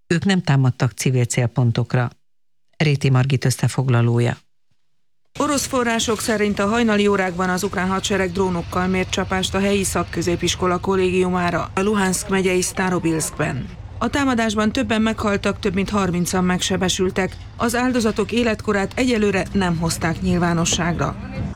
Ők nem támadtak civil célpontokra. Réti Margit összefoglalója. Orosz források szerint a hajnali órákban az ukrán hadsereg drónokkal mért csapást a helyi szakközépiskola kollégiumára a Luhanszk megyei Starobilskben. A támadásban többen meghaltak, több mint 30-an megsebesültek. Az áldozatok életkorát egyelőre nem hozták nyilvánosságra.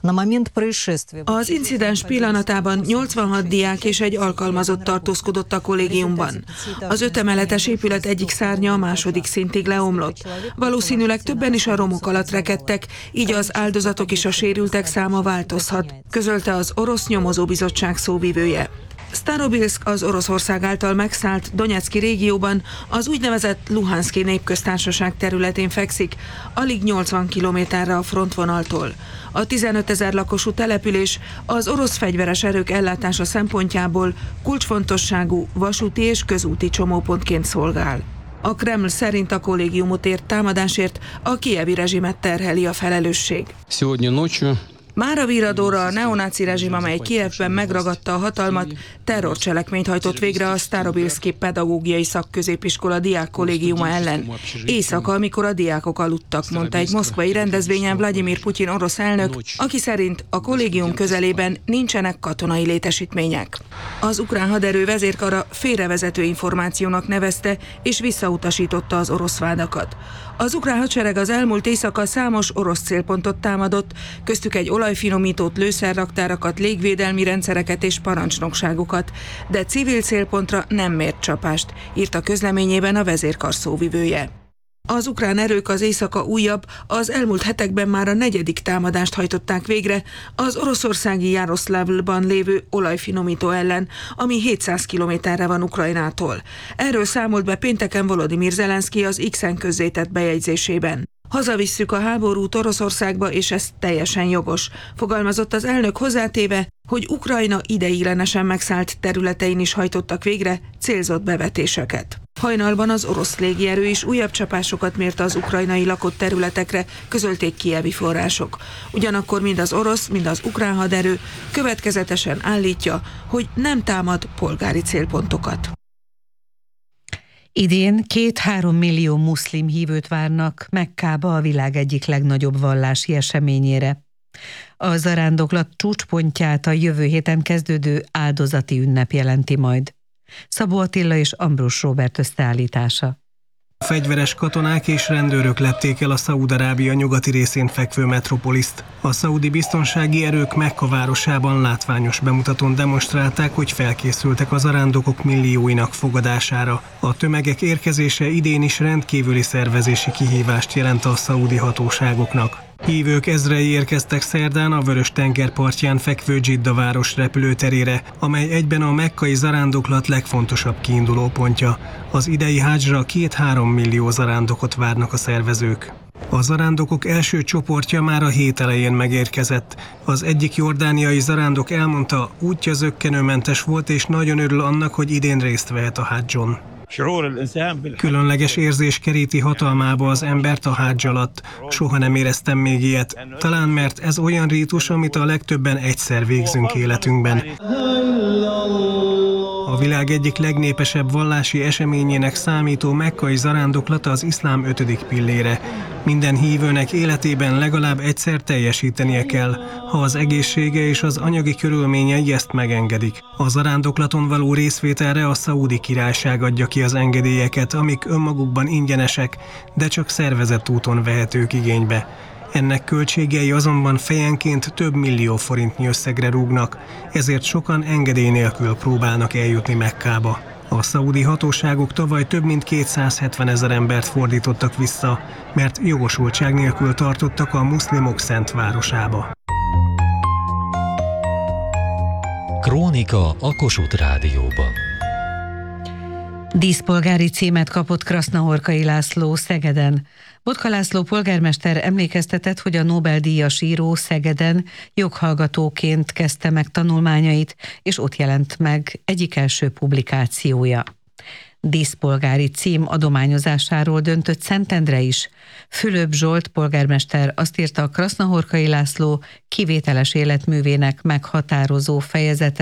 Az incidens pillanatában 86 diák és egy alkalmazott tartózkodott a kollégiumban. Az 5 emeletes épület egyik szárnya a második szintig leomlott. Valószínűleg többen is a romok alatt rekedtek, így az áldozatok és a sérültek száma változhat, közölte az orosz nyomozóbizottság szóvivője. Starobilsk az Oroszország által megszállt Donetszki régióban, az úgynevezett Luhanszki népköztársaság területén fekszik, alig 80 kilométerre a frontvonaltól. A 15 000 lakosú település az orosz fegyveres erők ellátása szempontjából kulcsfontosságú vasúti és közúti csomópontként szolgál. A Kreml szerint a kollégiumot ért támadásért a kijevi rezsimet terheli a felelősség. Mára Viradóra a neonáci rezsim, amely Kijevben megragadta a hatalmat, terrorcselekményt hajtott végre a Starobilszki pedagógiai szakközépiskola diákkollégiuma ellen. Éjszaka, amikor a diákok aludtak, mondta egy moszkvai rendezvényen Vladimir Putyin orosz elnök, aki szerint a kollégium közelében nincsenek katonai létesítmények. Az ukrán haderő vezérkara félrevezető információnak nevezte és visszautasította az orosz vádakat. Az ukrán hadsereg az elmúlt éjszaka számos orosz célpontot támadott, köztük egy olajfinomítót, lőszerraktárakat, légvédelmi rendszereket és parancsnokságokat, de civil célpontra nem mért csapást, írta közleményében a vezérkar szóvivője. Az ukrán erők az éjszaka újabb, az elmúlt hetekben már a 4. támadást hajtották végre az oroszországi Jaroszlavlban lévő olajfinomító ellen, ami 700 kilométerre van Ukrajnától. Erről számolt be pénteken Volodymyr Zelenszky az X-en közzétett bejegyzésében. Hazavisszük a háborút Oroszországba, és ez teljesen jogos, fogalmazott az elnök hozzátéve, hogy Ukrajna ideiglenesen megszállt területein is hajtottak végre célzott bevetéseket. Hajnalban az orosz légierő is újabb csapásokat mért az ukrajnai lakott területekre, közölték kijevi források. Ugyanakkor mind az orosz, mind az ukrán haderő következetesen állítja, hogy nem támad polgári célpontokat. Idén 2-3 millió muszlim hívőt várnak Mekkába, a világ egyik legnagyobb vallási eseményére. A zarándoklat csúcspontját a jövő héten kezdődő áldozati ünnep jelenti majd. Szabó Attila és Ambrus Róbert összeállítása. Fegyveres katonák és rendőrök lepték el a Szaúd-Arábia nyugati részén fekvő metropoliszt. A szaudi biztonsági erők Mekka városában látványos bemutatón demonstrálták, hogy felkészültek a zarándokok millióinak fogadására. A tömegek érkezése idén is rendkívüli szervezési kihívást jelent a szaudi hatóságoknak. Hívők ezrei érkeztek szerdán a Vörös-tenger partján fekvő Dzsidda város repülőterére, amely egyben a mekkai zarándoklat legfontosabb kiindulópontja. Az idei hádzsra 2-3 millió zarándokot várnak a szervezők. A zarándokok első csoportja már a hét elején megérkezett. Az egyik jordániai zarándok elmondta, útja zökkenőmentes volt, és nagyon örül annak, hogy idén részt vehet a hádzson. Különleges érzés keríti hatalmába az embert a hádz alatt. Soha nem éreztem még ilyet. Talán mert ez olyan rítus, amit a legtöbben egyszer végzünk életünkben. A világ egyik legnépesebb vallási eseményének számító mekkai zarándoklata az iszlám 5. pillére. Minden hívőnek életében legalább egyszer teljesítenie kell, ha az egészsége és az anyagi körülményei ezt megengedik. A zarándoklaton való részvételre a Szaúdi Királyság adja ki az engedélyeket, amik önmagukban ingyenesek, de csak szervezett úton vehetők igénybe. Ennek költségei azonban fejenként több millió forintnyi összegre rúgnak, ezért sokan engedély nélkül próbálnak eljutni Mekkába. A szaúdi hatóságok tavaly több mint 270 000 embert fordítottak vissza, mert jogosultság nélkül tartottak a muszlimok szent városába. Krónika a Kossuth Rádióban. Díszpolgári címet kapott Krasznahorkai László Szegeden. Botka László polgármester emlékeztetett, hogy a Nobel-díjas író Szegeden joghallgatóként kezdte meg tanulmányait, és ott jelent meg egyik első publikációja. Díszpolgári cím adományozásáról döntött Szentendre is. Fülöp Zsolt polgármester azt írta, a Krasznahorkai László kivételes életművének meghatározó fejezete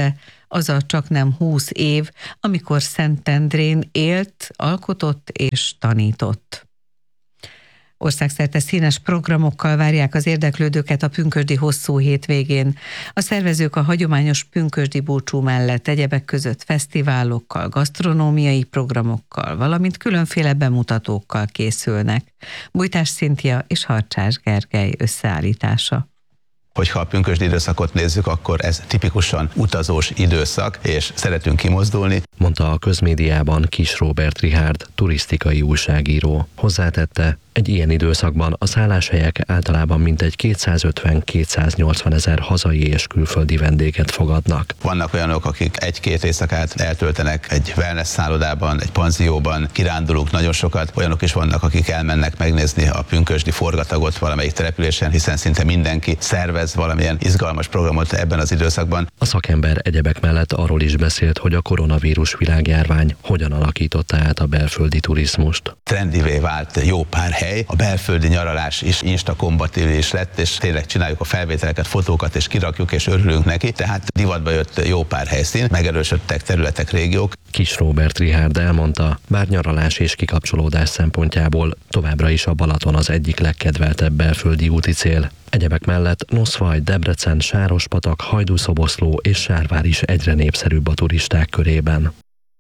az a csaknem 20 év, amikor Szentendrén élt, alkotott és tanított. Országszerte színes programokkal várják az érdeklődőket a pünkösdi hosszú hétvégén. A szervezők a hagyományos pünkösdi búcsú mellett egyebek között fesztiválokkal, gasztronómiai programokkal, valamint különféle bemutatókkal készülnek. Bújtás Szintia és Harcsás Gergely összeállítása. Hogyha a pünkösdi időszakot nézzük, akkor ez tipikusan utazós időszak, és szeretünk kimozdulni, mondta a közmédiában Kiss Róbert Richárd, turisztikai újságíró. Hozzátette, egy ilyen időszakban a szálláshelyek általában mintegy 250-280 ezer hazai és külföldi vendéget fogadnak. Vannak olyanok, akik 1-2 éjszakát eltöltenek egy wellness szállodában, egy panzióban, kirándulunk nagyon sokat, olyanok is vannak, akik elmennek megnézni a pünkösdi forgatagot valamelyik településen, hiszen szinte mindenki szervez valamilyen izgalmas programot ebben az időszakban. A szakember egyebek mellett arról is beszélt, hogy a koronavírus világjárvány hogyan alakította át a belföldi turizmust. Trendivé vált jó pár hely, a belföldi nyaralás is instakompatibilis lett, és tényleg csináljuk a felvételeket, fotókat, és kirakjuk, és örülünk neki, tehát divatba jött jó pár helyszín, megerősödtek területek, régiók. Kiss Róbert Richárd elmondta, bár nyaralás és kikapcsolódás szempontjából továbbra is a Balaton az egyik legkedveltebb belföldi úti cél. Egyebek mellett Noszvaj, Debrecen, Sárospatak, Hajdúszoboszló és Sárvár is egyre népszerűbb a turisták körében.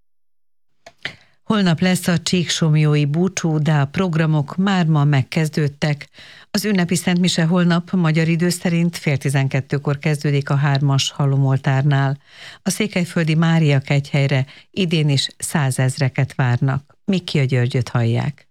Holnap lesz a csíksomlyói búcsú, de a programok már ma megkezdődtek. Az ünnepi szentmise holnap magyar idő szerint 11:30-kor kezdődik a 3-as halomoltárnál. A székelyföldi Mária kegyhelyre idén is 100 000-eket várnak. Mikki Györgyöt hallják.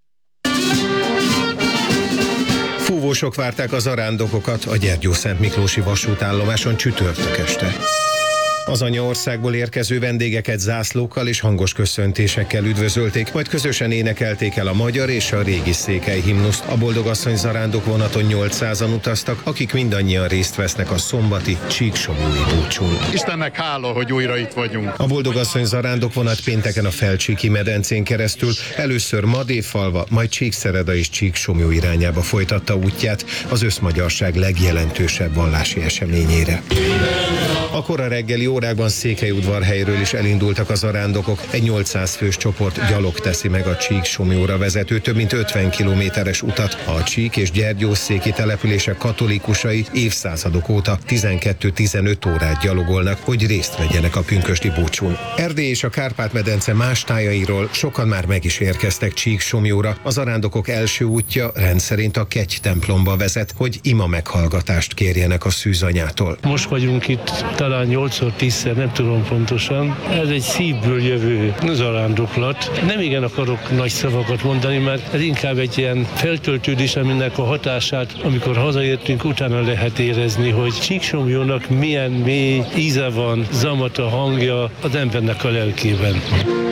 Fúvósok várták az zarándokokat a Gyergyószent Miklósi vasútállomáson csütörtök este. Az anyaországból érkező vendégeket zászlókkal és hangos köszöntésekkel üdvözölték, majd közösen énekelték el a magyar és a régi székely himnuszt. A Boldogasszony zarándok vonaton 800-an utaztak, akik mindannyian részt vesznek a szombati csíksomlyói búcsún. Istennek hála, hogy újra itt vagyunk. A Boldogasszony zarándok vonat pénteken a Felcsíki medencén keresztül először Madéfalva, majd Csíkszereda és Csíksomlyó irányába folytatta útját az összmagyarság legjelentősebb vallási eseményére. A kora reggeli órákban Székelyudvarhelyről is elindultak a zarándokok. Egy 800 fős csoport gyalog teszi meg a Csíksomlyóra vezető több mint 50 kilométeres utat. A Csík és Gyergyószéki települések katolikusai évszázadok óta 12-15 órát gyalogolnak, hogy részt vegyenek a pünkösdi búcsún. Erdély és a Kárpát-medence más tájairól sokan már meg is érkeztek Csíksomlyóra. A zarándokok első útja rendszerint a Kegy templomba vezet, hogy ima meghallgatást kérjenek a szűzanyától. Most vagyunk itt talán 8-10-szer, nem tudom pontosan. Ez egy szívből jövő zarándoklat. Nem igen akarok nagy szavakat mondani, mert ez inkább egy ilyen feltöltődés, aminek a hatását, amikor hazaértünk, utána lehet érezni, hogy Csíksomlyónak milyen mély íze van, zamata, hangja az embernek a lelkében.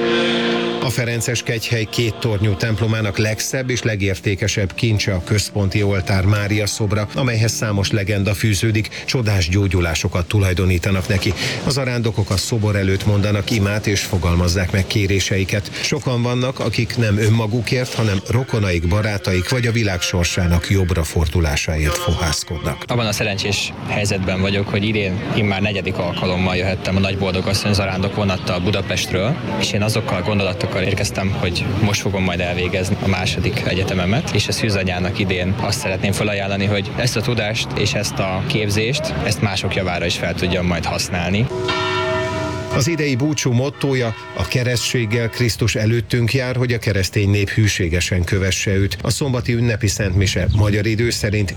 A Ferences kegyhely két tornyú templomának legszebb és legértékesebb kincse a központi oltár Mária szobra, amelyhez számos legenda fűződik, csodás gyógyulásokat tulajdonítanak neki. A zarándokok a szobor előtt mondanak imát és fogalmazzák meg kéréseiket. Sokan vannak, akik nem önmagukért, hanem rokonaik, barátaik vagy a világ sorsának jobbra fordulásáért fohászkodnak. Abban a szerencsés helyzetben vagyok, hogy idén immár 4. alkalommal jöhettem a Nagy Boldogasszony zarándok vonattal Budapestről, és én azokkal gondolatokkal érkeztem, hogy most fogom majd elvégezni a második egyetememet, és a szűzanyának idén azt szeretném felajánlani, hogy ezt a tudást és ezt a képzést, ezt mások javára is fel tudjam majd használni. Az idei búcsú mottója: a keresztséggel Krisztus előttünk jár, hogy a keresztény nép hűségesen kövesse őt. A szombati ünnepi szentmise magyar idő szerint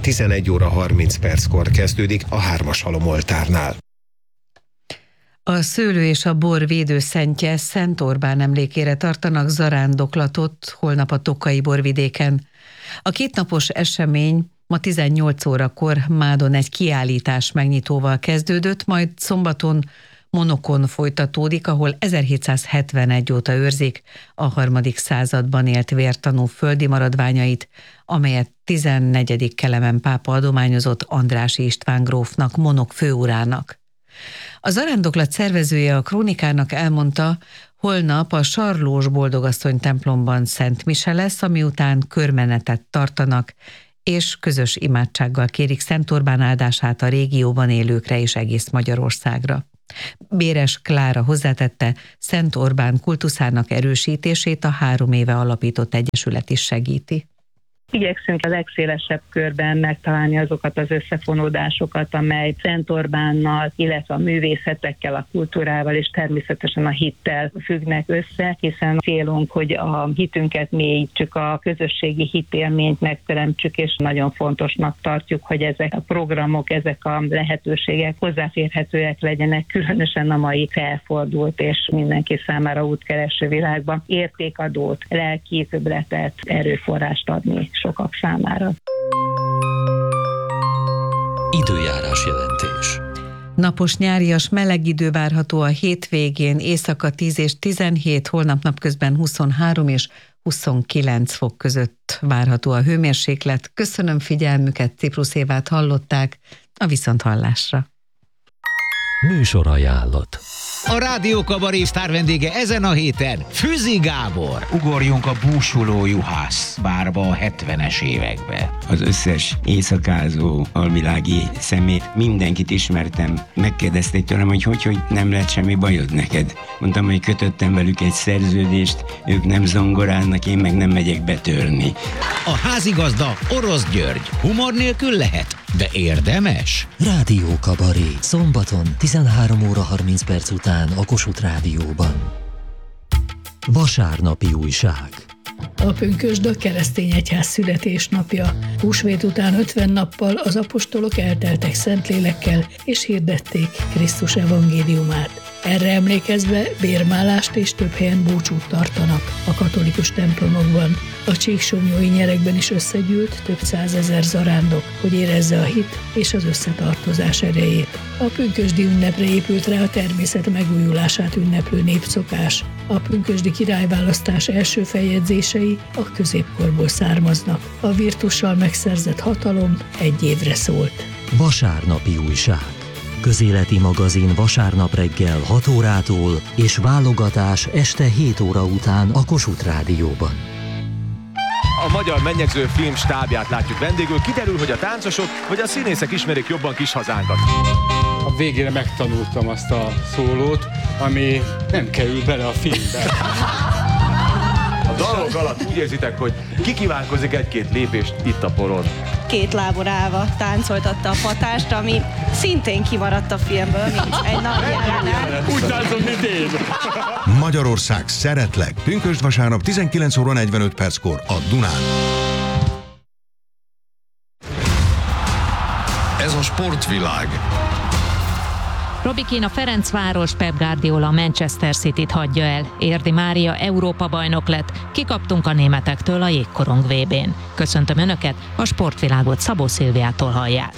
11:30 kezdődik a 3-as halomoltárnál. A szőlő és a bor védőszentje Szent Orbán emlékére tartanak zarándoklatot holnap a Tokai borvidéken. A kétnapos esemény ma 18 órakor Mádon egy kiállítás megnyitóval kezdődött, majd szombaton Monokon folytatódik, ahol 1771 óta őrzik a 3. században élt vértanú földi maradványait, amelyet 14. Kelemen pápa adományozott Andrássy István grófnak, Monok főurának. A zarándoklat szervezője a Krónikának elmondta, holnap a Sarlós Boldogasszony templomban szent mise lesz, ami után körmenetet tartanak, és közös imádsággal kérik Szent Orbán áldását a régióban élőkre és egész Magyarországra. Béres Klára hozzátette, Szent Orbán kultuszának erősítését a 3 éve alapított egyesület is segíti. Igyekszünk a legszélesebb körben megtalálni azokat az összefonódásokat, amely Szent Orbánnal, illetve a művészetekkel, a kultúrával és természetesen a hittel függnek össze, hiszen célunk, hogy a hitünket mélyítsük, a közösségi hitélményt megteremtsük, és nagyon fontosnak tartjuk, hogy ezek a programok, ezek a lehetőségek hozzáférhetőek legyenek, különösen a mai felfordult és mindenki számára útkereső világban értékadót, lelki többletet, erőforrást adni sokak számára. Időjárás jelentés. Napos nyárias meleg idő várható a hétvégén, éjszaka 10 és 17, holnap napközben 23 és 29 fok között várható a hőmérséklet. Köszönöm figyelmüket, Ciprus Évát hallották, a viszonthallásra. Műsorajánlat. A Rádió Kabaré sztár vendége ezen a héten Füzi Gábor. Ugorjunk a búsuló juhász bárba a 70-es évekbe. Az összes éjszakázó alvilági szemét, mindenkit ismertem. Megkérdezték tőlem, hogy nem lett semmi bajod neked. Mondtam, hogy kötöttem velük egy szerződést, ők nem zongorálnak, én meg nem megyek betörni. A házigazda Orosz György. Humor nélkül lehet, de érdemes. Rádió Kabaré. Szombaton 13 óra 30 perc után a Kossuth Rádióban. Vasárnapi újság. A pünkösd a keresztény egyház születésnapja. Húsvét után 50 nappal az apostolok elteltek Szentlélekkel, és hirdették Krisztus evangéliumát. Erre emlékezve bérmálást és több helyen búcsút tartanak a katolikus templomokban. A csíksomlyói nyerekben is összegyűlt több 100 000 zarándok, hogy érezze a hit és az összetartozás erejét. A pünkösdi ünnepre épült rá a természet megújulását ünneplő népszokás. A pünkösdi királyválasztás első feljegyzései a középkorból származnak. A virtussal megszerzett hatalom egy évre szólt. Vasárnapi újság. Közéleti magazin vasárnap reggel 6 órától és válogatás este 7 óra után a Kossuth Rádióban. A magyar mennyegző film stábját látjuk vendégül. Kiderül, hogy a táncosok vagy a színészek ismerik jobban kis hazánkat. A végére megtanultam azt a szólót, ami nem kerül bele a filmbe. A dalok alatt úgy érzitek, hogy kikívánkozik egy-két lépést itt a poron. 2 lábon állva táncoltatta a patást, ami szintén kimaradt a filmből, mint egy nagy jelenet. Úgy táncol, mint én. Magyarország, szeretlek. Pünkösd vasárnap 19 óra 45 perckor a Dunán. Ez a sportvilág. Robi Keane a Ferencváros, Pep Guardiola a Manchester Cityt hagyja el. Érdi Mária Európa-bajnok lett, kikaptunk a németektől a jégkorong VB-n. Köszöntöm Önöket, a sportvilágot Szabó Szilviától hallják.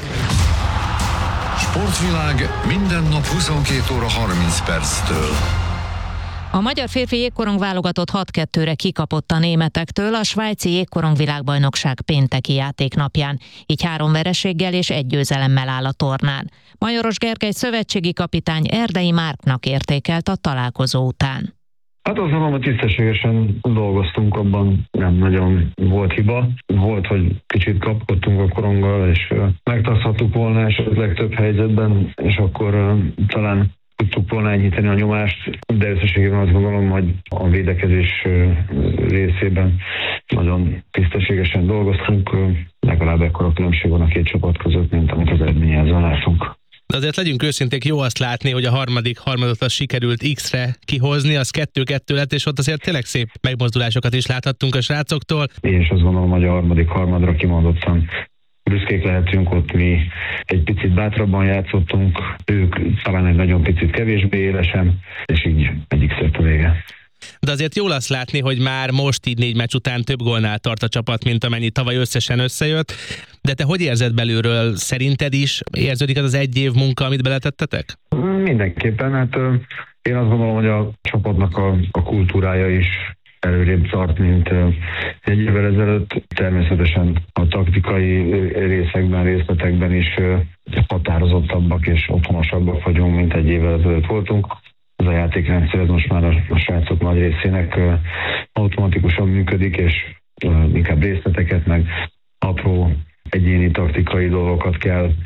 Sportvilág minden nap 22 óra 30 perctől. A magyar férfi jégkorong válogatott 6-2-re kikapott a németektől a svájci jégkorong világbajnokság pénteki játéknapján, így 3 vereséggel és 1 győzelemmel áll a tornán. Majoros Gergely szövetségi kapitány Erdei Márknak értékelt a találkozó után. Hát azt mondom, hogy tisztességesen dolgoztunk, abban nem nagyon volt hiba. Volt, hogy kicsit kapkodtunk a koronggal, és megtarthattuk volna esetleg több helyzetben, és akkor talán tudtuk volna enyhíteni a nyomást, de összességében azt gondolom, hogy a védekezés részében nagyon tisztességesen dolgoztunk, legalább ekkora különbség van a 2 csapat között, mint amit az eredményjelzően látunk. De azért legyünk őszinték, jó azt látni, hogy a harmadot sikerült X-re kihozni, az 2-2 lett, és ott azért tényleg szép megmozdulásokat is láthattunk a srácoktól. Én is azt gondolom, hogy a harmadra kimondottan büszkék lehetünk, ott mi egy picit bátrabban játszottunk, ők talán egy nagyon picit kevésbé élesen, és így egyik szert a vége. De azért jól azt látni, hogy már most így 4 meccs után több gólnál tart a csapat, mint amennyi tavaly összesen összejött. De te hogy érzed belülről? Szerinted is érződik az 1 év munka, amit beletettetek? Mindenképpen, hát én azt gondolom, hogy a csapatnak a kultúrája is előrébb tart, mint 1 évvel ezelőtt. Természetesen a taktikai részletekben is határozottabbak és otthonosabbak vagyunk, mint 1 évvel ezelőtt voltunk. Ez a játékrendszer ez most már a srácok nagy részének automatikusan működik, és inkább részleteket, meg apró egyéni taktikai dolgokat kell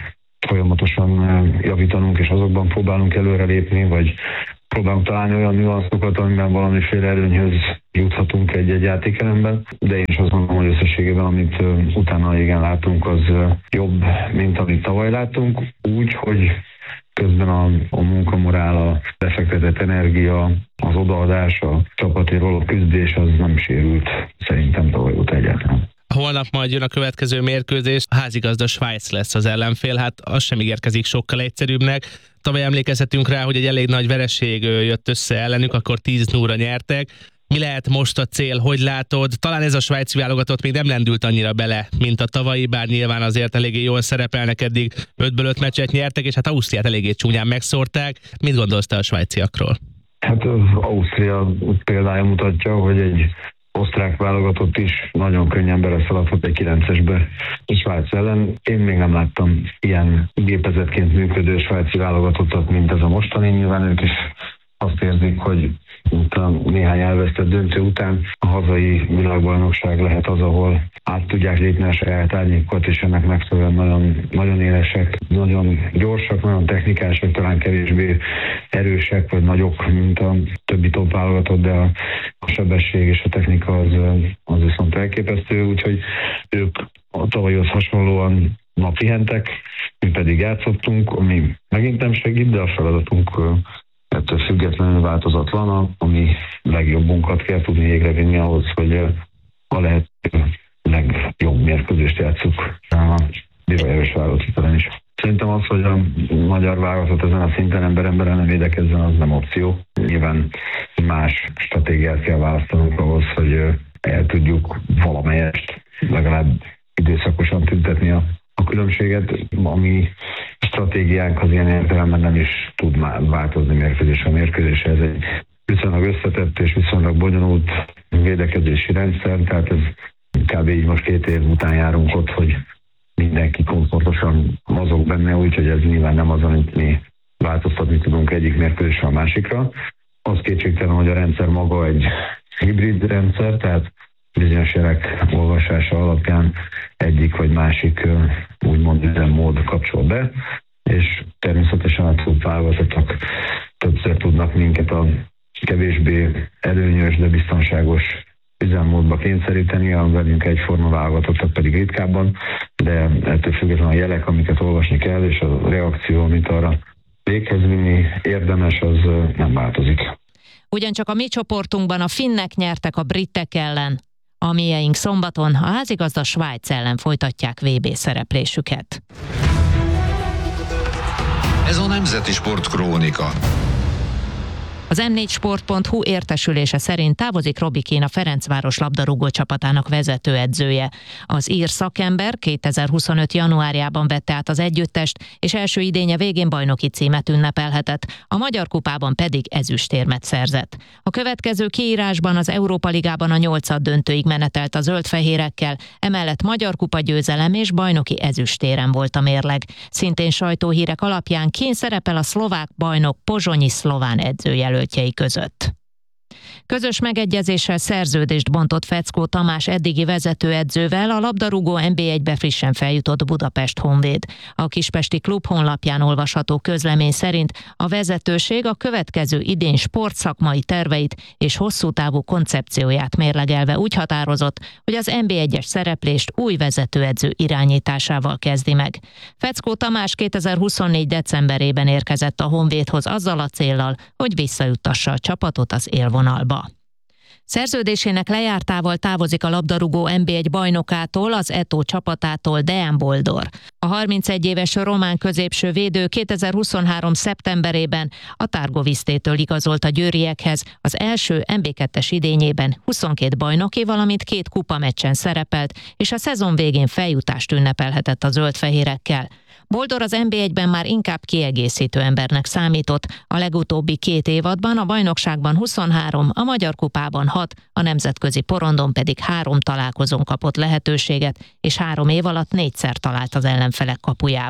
folyamatosan javítanunk, és azokban próbálunk előrelépni, vagy próbálunk találni olyan nüanszokat, amiben valamiféle előnyhöz juthatunk egy játékelemben, de én is azt mondom, hogy összességében, amit utána igen látunk, az jobb, mint amit tavaly láttunk, úgy, hogy közben a munkamorál, a befektetett energia, az odaadás, a csapatért való küzdés az nem sérült szerintem tavaly óta egyáltalán. Holnap majd jön a következő mérkőzés, a házigazda Svájc lesz az ellenfél, hát az sem ígérkezik sokkal egyszerűbbnek. Tavaly emlékezhetünk rá, hogy egy elég nagy vereség jött össze ellenük, akkor 10-0-ra nyertek. Mi lehet most a cél, hogy látod? Talán ez a svájci válogatott még nem lendült annyira bele, mint a tavalyi, bár nyilván azért eléggé jól szerepelnek, eddig 5-ből 5 meccset nyertek, és hát Ausztriát eléggé csúnyán megszórták. Mit gondolsz te a svájciakról? Hát az Ausztria példája mutatja, hogy egy osztrák válogatott is nagyon könnyen beleszaladhat egy 9-esbe a Svájc ellen. Én még nem láttam ilyen gépezetként működő svájci válogatottat, mint ez a mostani. Nyilván ők is azt érzik, hogy néhány elvesztett döntő után a hazai világbajnokság lehet az, ahol át tudják lépni a saját árnyékokat, és ennek megfelelően nagyon, nagyon élesek, nagyon gyorsak, nagyon technikások, talán kevésbé erősek vagy nagyok, mint a többi top válogatott, de a sebesség és a technika az viszont elképesztő, úgyhogy ők a tavalyhoz hasonlóan ma pihentek, mi pedig játszottunk, ami megint nem segít, de a feladatunk ettől függetlenül változatlan, ami legjobbunkat kell tudni égrevinni ahhoz, hogy a lehető legjobb mérkőzést játsszuk a divajerős válogatott is. Szerintem az, hogy a magyar válogatott ezen a szinten ember-emberen nem védekezzen, az nem opció. Nyilván más stratégiát kell választanunk ahhoz, hogy el tudjuk valamelyest legalább időszakosan tüntetni a különbséget, ami stratégiánk az ilyen értelemben nem is tud változni mérkőzésre. A mérkőzésre ez egy viszonylag összetett és viszonylag bonyolult védekezési rendszer, tehát ez kb. Így most 2 év után járunk ott, hogy mindenki komfortosan mozog benne, úgyhogy ez nyilván nem az, amit mi változtatni tudunk egyik mérkőzésre a másikra. Az kétségtelen, hogy a rendszer maga egy hibrid rendszer, tehát bizonyos jelek olvasása alapján egyik vagy másik úgymond üzemmód kapcsol be, és természetesen a top válogatottak többször tudnak minket a kevésbé előnyös, de biztonságos üzemmódba kényszeríteni, a velünk egyforma válogatottak pedig ritkábban, de ettől függetlenül a jelek, amiket olvasni kell, és a reakció, amit arra véghez vinni érdemes, az nem változik. Ugyancsak a mi csoportunkban a finnek nyertek a britek ellen. A mieink szombaton a házigazda Svájc ellen folytatják VB szereplésüket. Ez a Nemzeti Sport Krónika. Az M4sport.hu értesülése szerint távozik Robi Kén, a Ferencváros labdarúgó csapatának vezetőedzője. Az ír szakember 2025. januárjában vette át az együttest, és első idénye végén bajnoki címet ünnepelhetett, a Magyar Kupában pedig ezüstérmet szerzett. A következő kiírásban az Európa Ligában a 8. döntőig menetelt a zöldfehérekkel, emellett Magyar Kupa győzelem és bajnoki ezüstéren volt a mérleg. Szintén sajtóhírek alapján Kén szerepel a szlovák bajnok Pozsonyi Szlován edzőjelöltjei között. Közös megegyezéssel szerződést bontott Feckó Tamás eddigi vezetőedzővel a labdarúgó NB1-be frissen feljutott Budapest Honvéd. A kispesti klub honlapján olvasható közlemény szerint a vezetőség a következő idény sportszakmai terveit és hosszú távú koncepcióját mérlegelve úgy határozott, hogy az NB1-es szereplést új vezetőedző irányításával kezdi meg. Feckó Tamás 2024. decemberében érkezett a Honvédhoz azzal a céllal, hogy visszajuttassa a csapatot az élvonalba. Szerződésének lejártával távozik a labdarúgó NB1 bajnokától, az Eto csapatától Deán Boldor. A 31 éves román középső védő 2023. szeptemberében a Targovisztétől igazolt a győriekhez, az első NB2-es idényében 22 bajnoki, valamint 2 kupameccsen szerepelt, és a szezon végén feljutást ünnepelhetett a zöldfehérekkel. Boldor az NB1-ben már inkább kiegészítő embernek számított, a legutóbbi 2 évadban a bajnokságban 23, a Magyar Kupában 6, a nemzetközi porondon pedig 3 találkozón kapott lehetőséget, és 3 év alatt 4-szer talált az ellenfelek kapujába.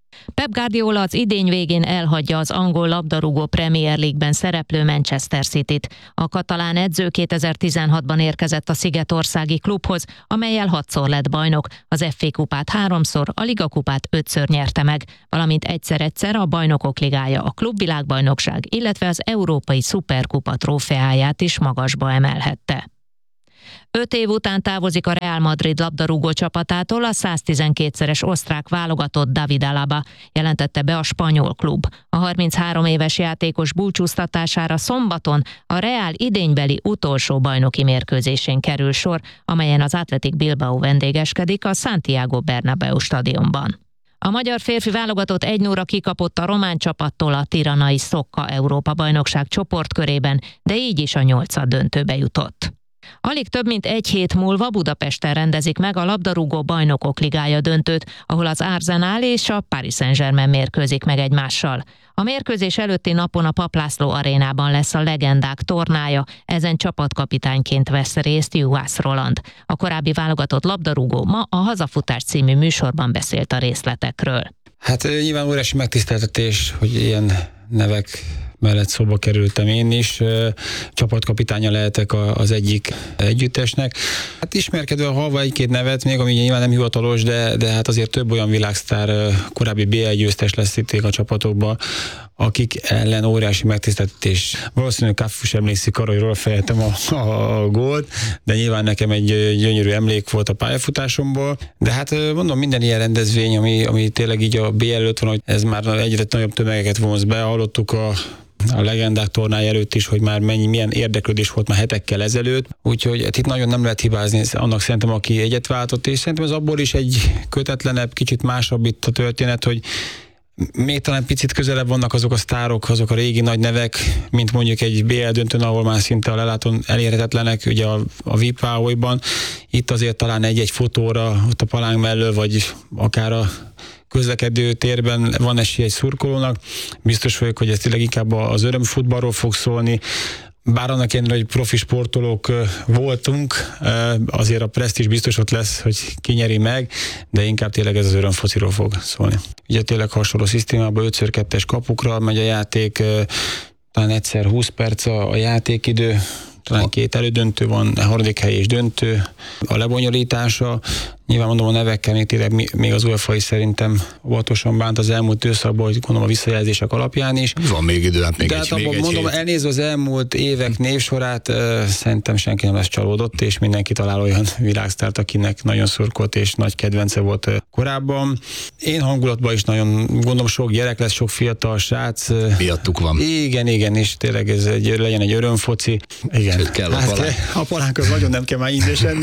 Pep Guardiola az idény végén elhagyja az angol labdarúgó Premier League-ben szereplő Manchester Cityt. A katalán edző 2016-ban érkezett a szigetországi klubhoz, amellyel 6-szor lett bajnok, az FA kupát 3-szor, a Liga kupát 5-ször nyerte meg, valamint egyszer-egyszer a Bajnokok Ligája, a klubvilágbajnokság, illetve az Európai Szuperkupa trófeáját is magasba emelhette. 5 év után távozik a Real Madrid labdarúgó csapatától a 112-szeres osztrák válogatott David Alaba, jelentette be a spanyol klub. A 33 éves játékos búcsúztatására szombaton a Real idénybeli utolsó bajnoki mérkőzésén kerül sor, amelyen az Athletic Bilbao vendégeskedik a Santiago Bernabéu stadionban. A magyar férfi válogatott 1-0-ra kikapott a román csapattól a tiranai Szokka Európa-bajnokság csoportkörében, de így is a 8. döntőbe jutott. Alig több mint egy hét múlva Budapesten rendezik meg a labdarúgó Bajnokok Ligája döntőt, ahol az Arsenal és a Paris Saint-Germain mérkőzik meg egymással. A mérkőzés előtti napon a Papp László arénában lesz a legendák tornája, ezen csapatkapitányként vesz részt Juhász Roland. A korábbi válogatott labdarúgó ma a Hazafutás című műsorban beszélt a részletekről. Hát nyilván óriási megtiszteltetés, hogy ilyen nevek mellett szóba kerültem én is. Csapatkapitánya lehetek az egyik együttesnek. Hát ismerkedve hallva egy-két nevet, még ami nyilván nem hivatalos, de hát azért több olyan világsztár, korábbi BL győztes lesz itt a csapatokban, akik ellen óriási megtiszteltetés. Valószínűleg Káfus emlékszik arra, hogy róla fejeltem a gólt, de nyilván nekem egy gyönyörű emlék volt a pályafutásomból. De hát mondom, minden ilyen rendezvény, ami tényleg így a BL előtt van, hogy ez már egyre nagyobb tömegeket vonz be. Hallottuk a legendák tornája előtt is, hogy már milyen érdeklődés volt már hetekkel ezelőtt, úgyhogy itt nagyon nem lehet hibázni annak szerintem, aki egyet váltott, és szerintem ez abból is egy kötetlenebb, kicsit másabb itt a történet, hogy még talán picit közelebb vannak azok a sztárok, azok a régi nagy nevek, mint mondjuk egy BL döntőn, ahol már szinte a lelátón elérhetetlenek, ugye a VIP Váholyban. Itt azért talán egy-egy fotóra, ott a palánk mellől, vagy akár a közlekedő térben van esély egy szurkolónak. Biztos vagyok, hogy ez tényleg inkább az örömfutballról fog szólni. Bár annak ellenére, hogy profi sportolók voltunk, azért a presztízs biztos ott lesz, hogy ki nyeri meg, de inkább tényleg ez az örömfociról fog szólni. Ugye tényleg hasonló szisztémában 5x2-es kapukra megy a játék, talán egyszer 20 perc a játékidő, talán 2 elődöntő van, a harmadik hely és döntő, a lebonyolítása. Nyilván mondom, a nevekkel még az UEFA is szerintem óvatosan bánt az elmúlt időszakban, hogy gondolom a visszajelzések alapján is. Van még idő, hát még de hát abban mondom, elnézve az elmúlt évek névsorát, szerintem senki nem lesz csalódott, és mindenki talál olyan világsztárt, akinek nagyon szurkolt és nagy kedvence volt korábban. Én hangulatban is nagyon gondolom, sok gyerek lesz, sok fiatal srác. Miattuk van. Igen, és tényleg ez legyen egy örömfoci. Igen. Sőt, kell a palánk. A palánk az nagyon nem kell már ízésen,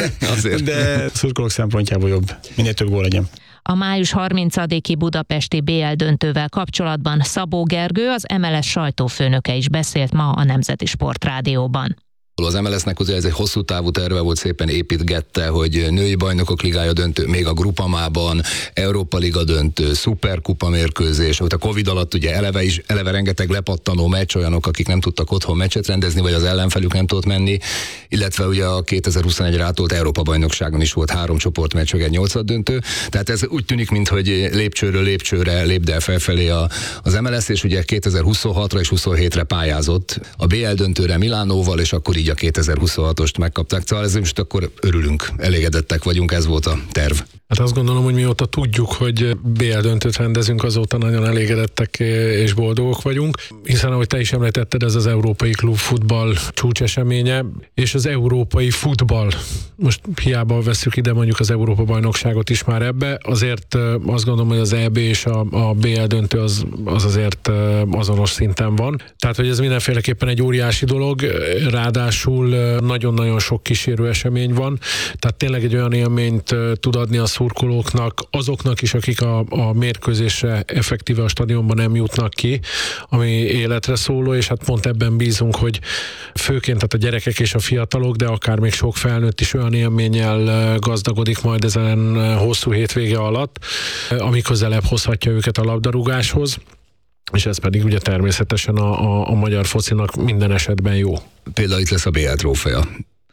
de szurkolók szempontjából jobb. Minél több gól legyen. A május 30-i budapesti BL döntővel kapcsolatban Szabó Gergő, az MLS sajtófőnöke is beszélt ma a Nemzeti Sportrádióban. Az MLS-nek ugye ez egy hosszú távú terve volt, szépen építgette, hogy női bajnokok ligája döntő, még a Grupamában, Európa Liga döntő, Szuperkupa mérkőzés, ott a Covid alatt ugye eleve rengeteg lepattanó meccs, olyanok, akik nem tudtak otthon meccset rendezni, vagy az ellenfelük nem tudott menni, illetve ugye a 2021-re átolt Európa bajnokságon is volt 3 csoportmeccs, egy 8. döntő, tehát ez úgy tűnik, mintha lépcsőről lépcsőre lépd el felfelé az MLS, és ugye 2026-ra és 27-re pályázott a BL döntőre Milánóval, és akkor így a 2026-ost megkapták. Szóval ezért most akkor örülünk, elégedettek vagyunk, ez volt a terv. Hát azt gondolom, hogy mióta tudjuk, hogy BL döntőt rendezünk, azóta nagyon elégedettek és boldogok vagyunk, hiszen ahogy te is említetted, ez az európai klubfutball csúcseseménye, és az európai futball, most hiába vesszük ide mondjuk az Európa-bajnokságot is már ebbe, azért azt gondolom, hogy az EB és a BL döntő az azért azonos szinten van. Tehát, hogy ez mindenféleképpen egy óriási dolog, ráadásul nagyon-nagyon sok kísérő esemény van, tehát tényleg egy olyan élményt tud adni a szurkolóknak, azoknak is, akik a mérkőzésre effektíve a stadionban nem jutnak ki, ami életre szóló, és hát pont ebben bízunk, hogy főként tehát a gyerekek és a fiatalok, de akár még sok felnőtt is olyan élménnyel gazdagodik majd ezen hosszú hétvége alatt, ami közelebb hozhatja őket a labdarúgáshoz, és ez pedig ugye természetesen a magyar focinak minden esetben jó. Például itt lesz a BL trófea.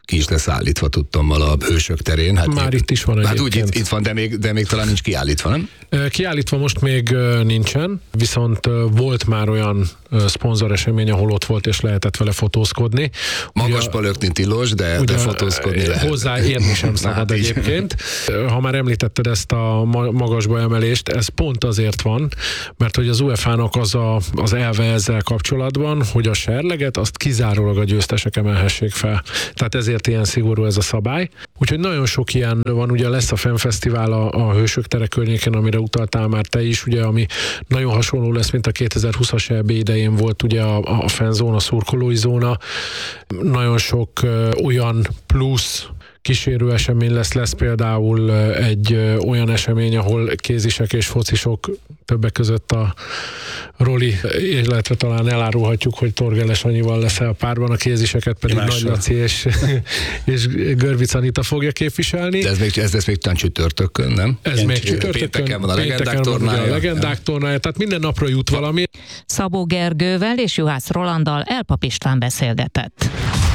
ki is lesz állítva tudtommal a Hősök terén. Hát már itt is van egyébként. Hát úgy itt van, de még talán nincs kiállítva, nem? Kiállítva most még nincsen, viszont volt már olyan szponzoresemény, ahol ott volt és lehetett vele fotózkodni. Magasba lökni tilos, de fotózkodni lehet. Hozzáérni sem szabad egyébként. Ha már említetted ezt a magasba emelést, ez pont azért van, mert hogy az UEFA-nak az elve ezzel kapcsolatban, hogy a serleget azt kizárólag a győztesek emelhessék fel. Tehát ezért ilyen szigorú ez a szabály. Úgyhogy nagyon sok ilyen van, ugye lesz a FEM-fesztivál a Hősök tere környéken, amire utaltál már te is, ugye, ami nagyon hasonló lesz, mint a 2020-as EB idején volt ugye a fanzóna, a szurkolói zóna. Nagyon sok olyan plusz kísérő esemény lesz például egy olyan esemény, ahol kézisek és focisok, többek között a Roli, illetve talán elárulhatjuk, hogy Torgeles Anyival lesz el párban, a kéziseket pedig Nagy Laci és Görvic Anita fogja képviselni. De ez lesz még talán csütörtökön, nem? Ez még csütörtökön. Pénteken van a legendák tornája. A legendák tornája, tehát minden napra jut valami. Szabó Gergővel és Juhász Rolanddal Elpap István beszélgetett.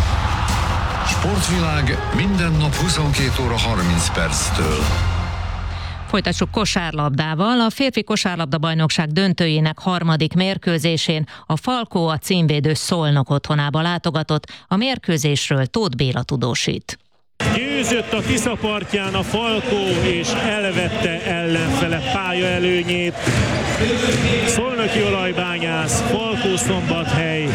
Sportvilág minden nap 22 óra 30 perctől. Folytassuk kosárlabdával. A férfi kosárlabda-bajnokság döntőjének harmadik mérkőzésén a Falkó a címvédő Szolnok otthonába látogatott. A mérkőzésről Tóth Béla tudósít. Győzött a Tisza partján a Falkó, és elvette ellenfele pályaelőnyét. Szolnoki Olajbányász, Falkó Szombathely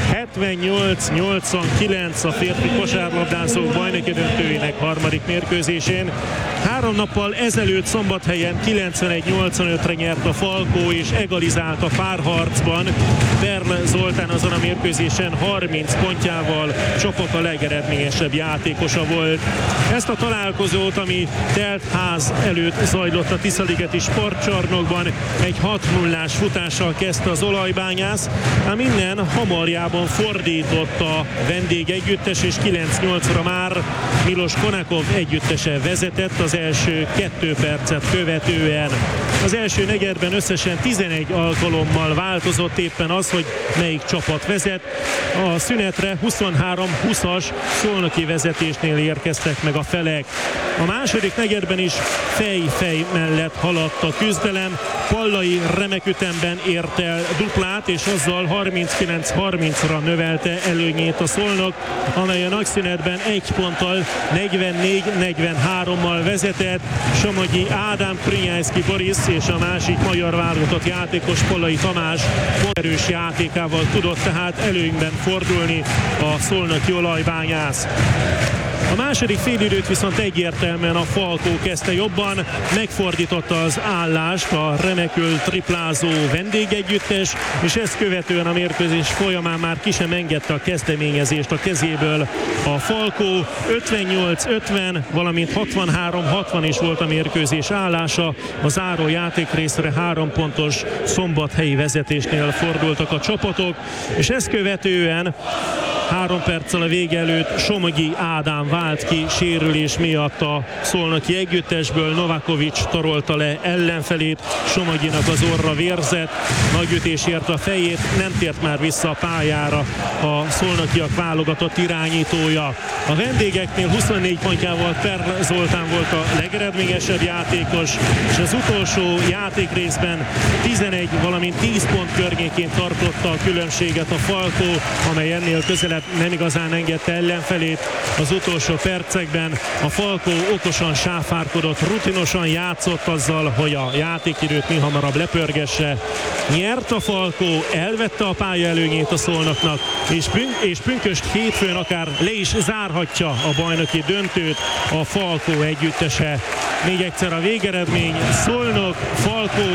78-89 a férfi kosárlabdászók bajnoki döntőjének harmadik mérkőzésén. 3 nappal ezelőtt Szombathelyen 91-85-re nyert a Falkó, és egalizált a párharcban. Perl Zoltán azon a mérkőzésen 30 pontjával csapata legeredményesebb játékosa volt. Ezt a találkozót, ami telt ház előtt zajlott a Tiszaligeti sportcsarnokban, egy 6-0-ás futással kezdte az Olajbányász, ám innen hamarjában fordított a vendégegyüttes, és 9-8-ra már Milos Konakov együttese vezetett az első 2 percet követően. Az első negyedben összesen 11 alkalommal változott éppen az, hogy melyik csapat vezet. A szünetre 23-20-as szolnoki vezetésnél érkeztek meg a felek. A második negyedben is fej-fej mellett haladt a küzdelem. Pallai remek ütemben ért el duplát, és azzal 39-30-ra növelte előnyét a Szolnok, amely a nagyszünetben 1 ponttal 44-43-mal vezetett. Somogyi Ádám, Krinyászki Boris és a másik magyar válogatott játékos Pallai Tamás erős játékával tudott tehát előnyben fordulni a szolnoki Olajbányász. A második félidőt viszont egyértelműen a Falkó kezdte jobban, megfordította az állást a remekül triplázó vendégegyüttes, és ezt követően a mérkőzés folyamán már ki sem engedte a kezdeményezést a kezéből a Falkó. 58-50, valamint 63-60 is volt a mérkőzés állása. A záró játékrészre 3 pontos szombathelyi vezetésnél fordultak a csapatok, és ezt követően 3 perccel a vége előtt Somogyi Ádám vált ki sérülés miatt a szolnoki együttesből. Novakovics tarolta le ellenfelét, Somogyinak az orra vérzett, nagy ütés érte a fejét, nem tért már vissza a pályára a szolnokiak válogatott irányítója. A vendégeknél 24 pontjával Perl Zoltán volt a legeredményesebb játékos, és az utolsó játékrészben 11, valamint 10 pont környékén tartotta a különbséget a Falkó, amely ennél közelebb nem igazán engedte ellenfelét. Az utolsó percekben a Falkó okosan sáfárkodott, rutinosan játszott azzal, hogy a játékidőt mi hamarabb lepörgesse. Nyert a Falkó, elvette a pálya előnyét a Szolnoknak, és pünkösd hétfőn akár le is zárhatja a bajnoki döntőt a Falkó együttese. Még egyszer a végeredmény: Szolnok, Falkó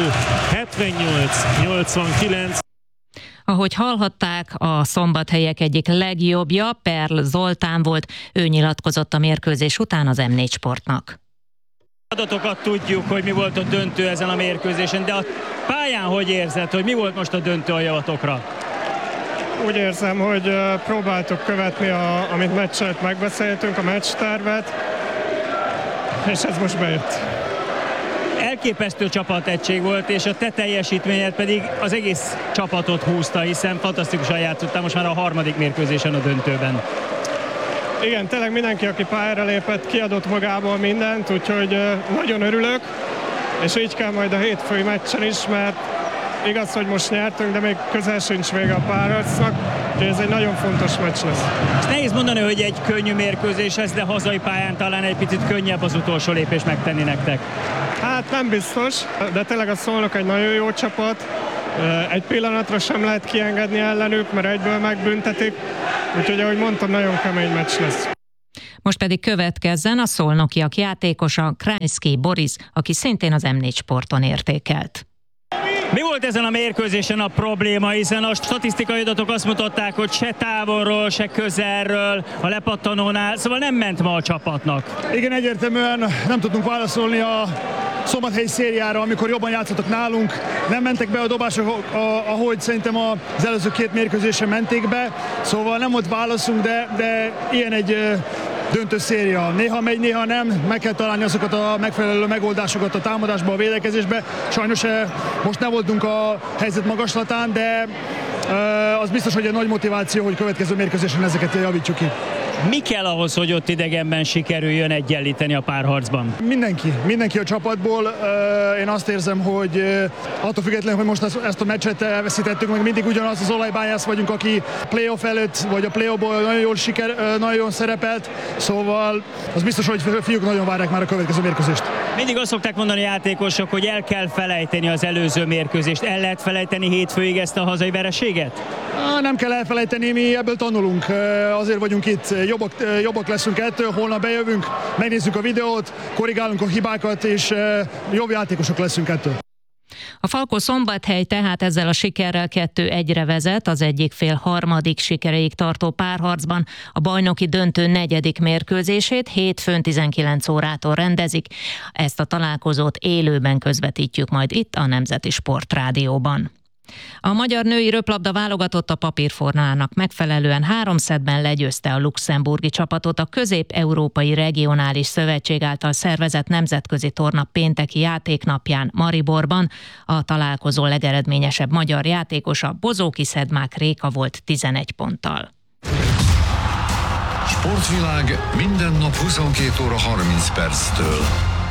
78-89. Ahogy hallhatták, a szombathelyek egyik legjobbja Perl Zoltán volt, ő nyilatkozott a mérkőzés után az M4 Sportnak. Adatokat tudjuk, hogy mi volt a döntő ezen a mérkőzésen, de a pályán hogy érzed, hogy mi volt most a döntő a javatokra? Úgy érzem, hogy próbáltuk követni, amit meccs előtt megbeszéltünk, a meccstervet, és ez most bejött. Elképesztő csapategység volt, és a te teljesítményed pedig az egész csapatot húzta, hiszen fantasztikusan játszottál most már a harmadik mérkőzésen a döntőben. Igen, tényleg mindenki, aki pályára lépett, kiadott magából mindent, úgyhogy nagyon örülök, és így kell majd a hétfői meccsen is, mert igaz, hogy most nyertünk, de még közel sincs vége a párharcnak, úgyhogy ez egy nagyon fontos meccs lesz. És nehéz mondani, hogy egy könnyű mérkőzés ez, de hazai pályán talán egy picit könnyebb az utolsó lépés megtenni nektek. Hát nem biztos, de tényleg a Szolnok egy nagyon jó csapat. Egy pillanatra sem lehet kiengedni ellenük, mert egyből megbüntetik, úgyhogy ahogy mondtam, nagyon kemény meccs lesz. Most pedig következzen a szolnokiak játékosa, Krajnszky Boris, aki szintén az M4 Sporton értékelt. Mi volt ezen a mérkőzésen a probléma, hiszen a statisztikai adatok azt mutatták, hogy se távolról, se közelről, a lepattanónál, szóval nem ment ma a csapatnak. Igen, egyértelműen nem tudtunk válaszolni a szombathelyi szériára, amikor jobban játszottak nálunk. Nem mentek be a dobások, ahogy szerintem az előző 2 mérkőzésen menték be, szóval nem volt válaszunk, de ilyen egy döntő széria. Néha megy, néha nem, meg kell találni azokat a megfelelő megoldásokat a támadásba, a védekezésbe. Sajnos most nem voltunk a helyzet magaslatán, de az biztos, hogy egy nagy motiváció, hogy következő mérkőzésen ezeket javítsuk ki. Mi kell ahhoz, hogy ott idegenben sikerüljön egyenlíteni a párharcban? Mindenki a csapatból. Én azt érzem, hogy attól függetlenül, hogy most ezt a meccset elveszítettük, meg mindig ugyanaz az olajbányász vagyunk, aki playoff előtt, vagy a playoffból nagyon jól szerepelt, szóval az biztos, hogy fiúk nagyon várják már a következő mérkőzést. Mindig azt szokták mondani játékosok, hogy el kell felejteni az előző mérkőzést. El lehet felejteni hétfőig ezt a hazai vereséget? Nem kell elfelejteni, mi ebből tanulunk. Azért vagyunk itt, jobbak leszünk ettől, holnap bejövünk, megnézzük a videót, korrigálunk a hibákat, és jobb játékosok leszünk ettől. A Falko-Szombathely tehát ezzel a sikerrel 2-1-re vezet, az egyik fél harmadik sikereig tartó párharcban a bajnoki döntő 4. mérkőzését hétfőn 19 órától rendezik. Ezt a találkozót élőben közvetítjük majd itt a Nemzeti Sportrádióban. A magyar női röplabda válogatott a papírformának megfelelően 3 szettben legyőzte a luxemburgi csapatot a Közép-Európai Regionális Szövetség által szervezett nemzetközi torna pénteki játéknapján Mariborban. A találkozó legeredményesebb magyar játékosa Bozóki Szedmák Réka volt 11 ponttal. Sportvilág minden nap 22 óra 30 perctől.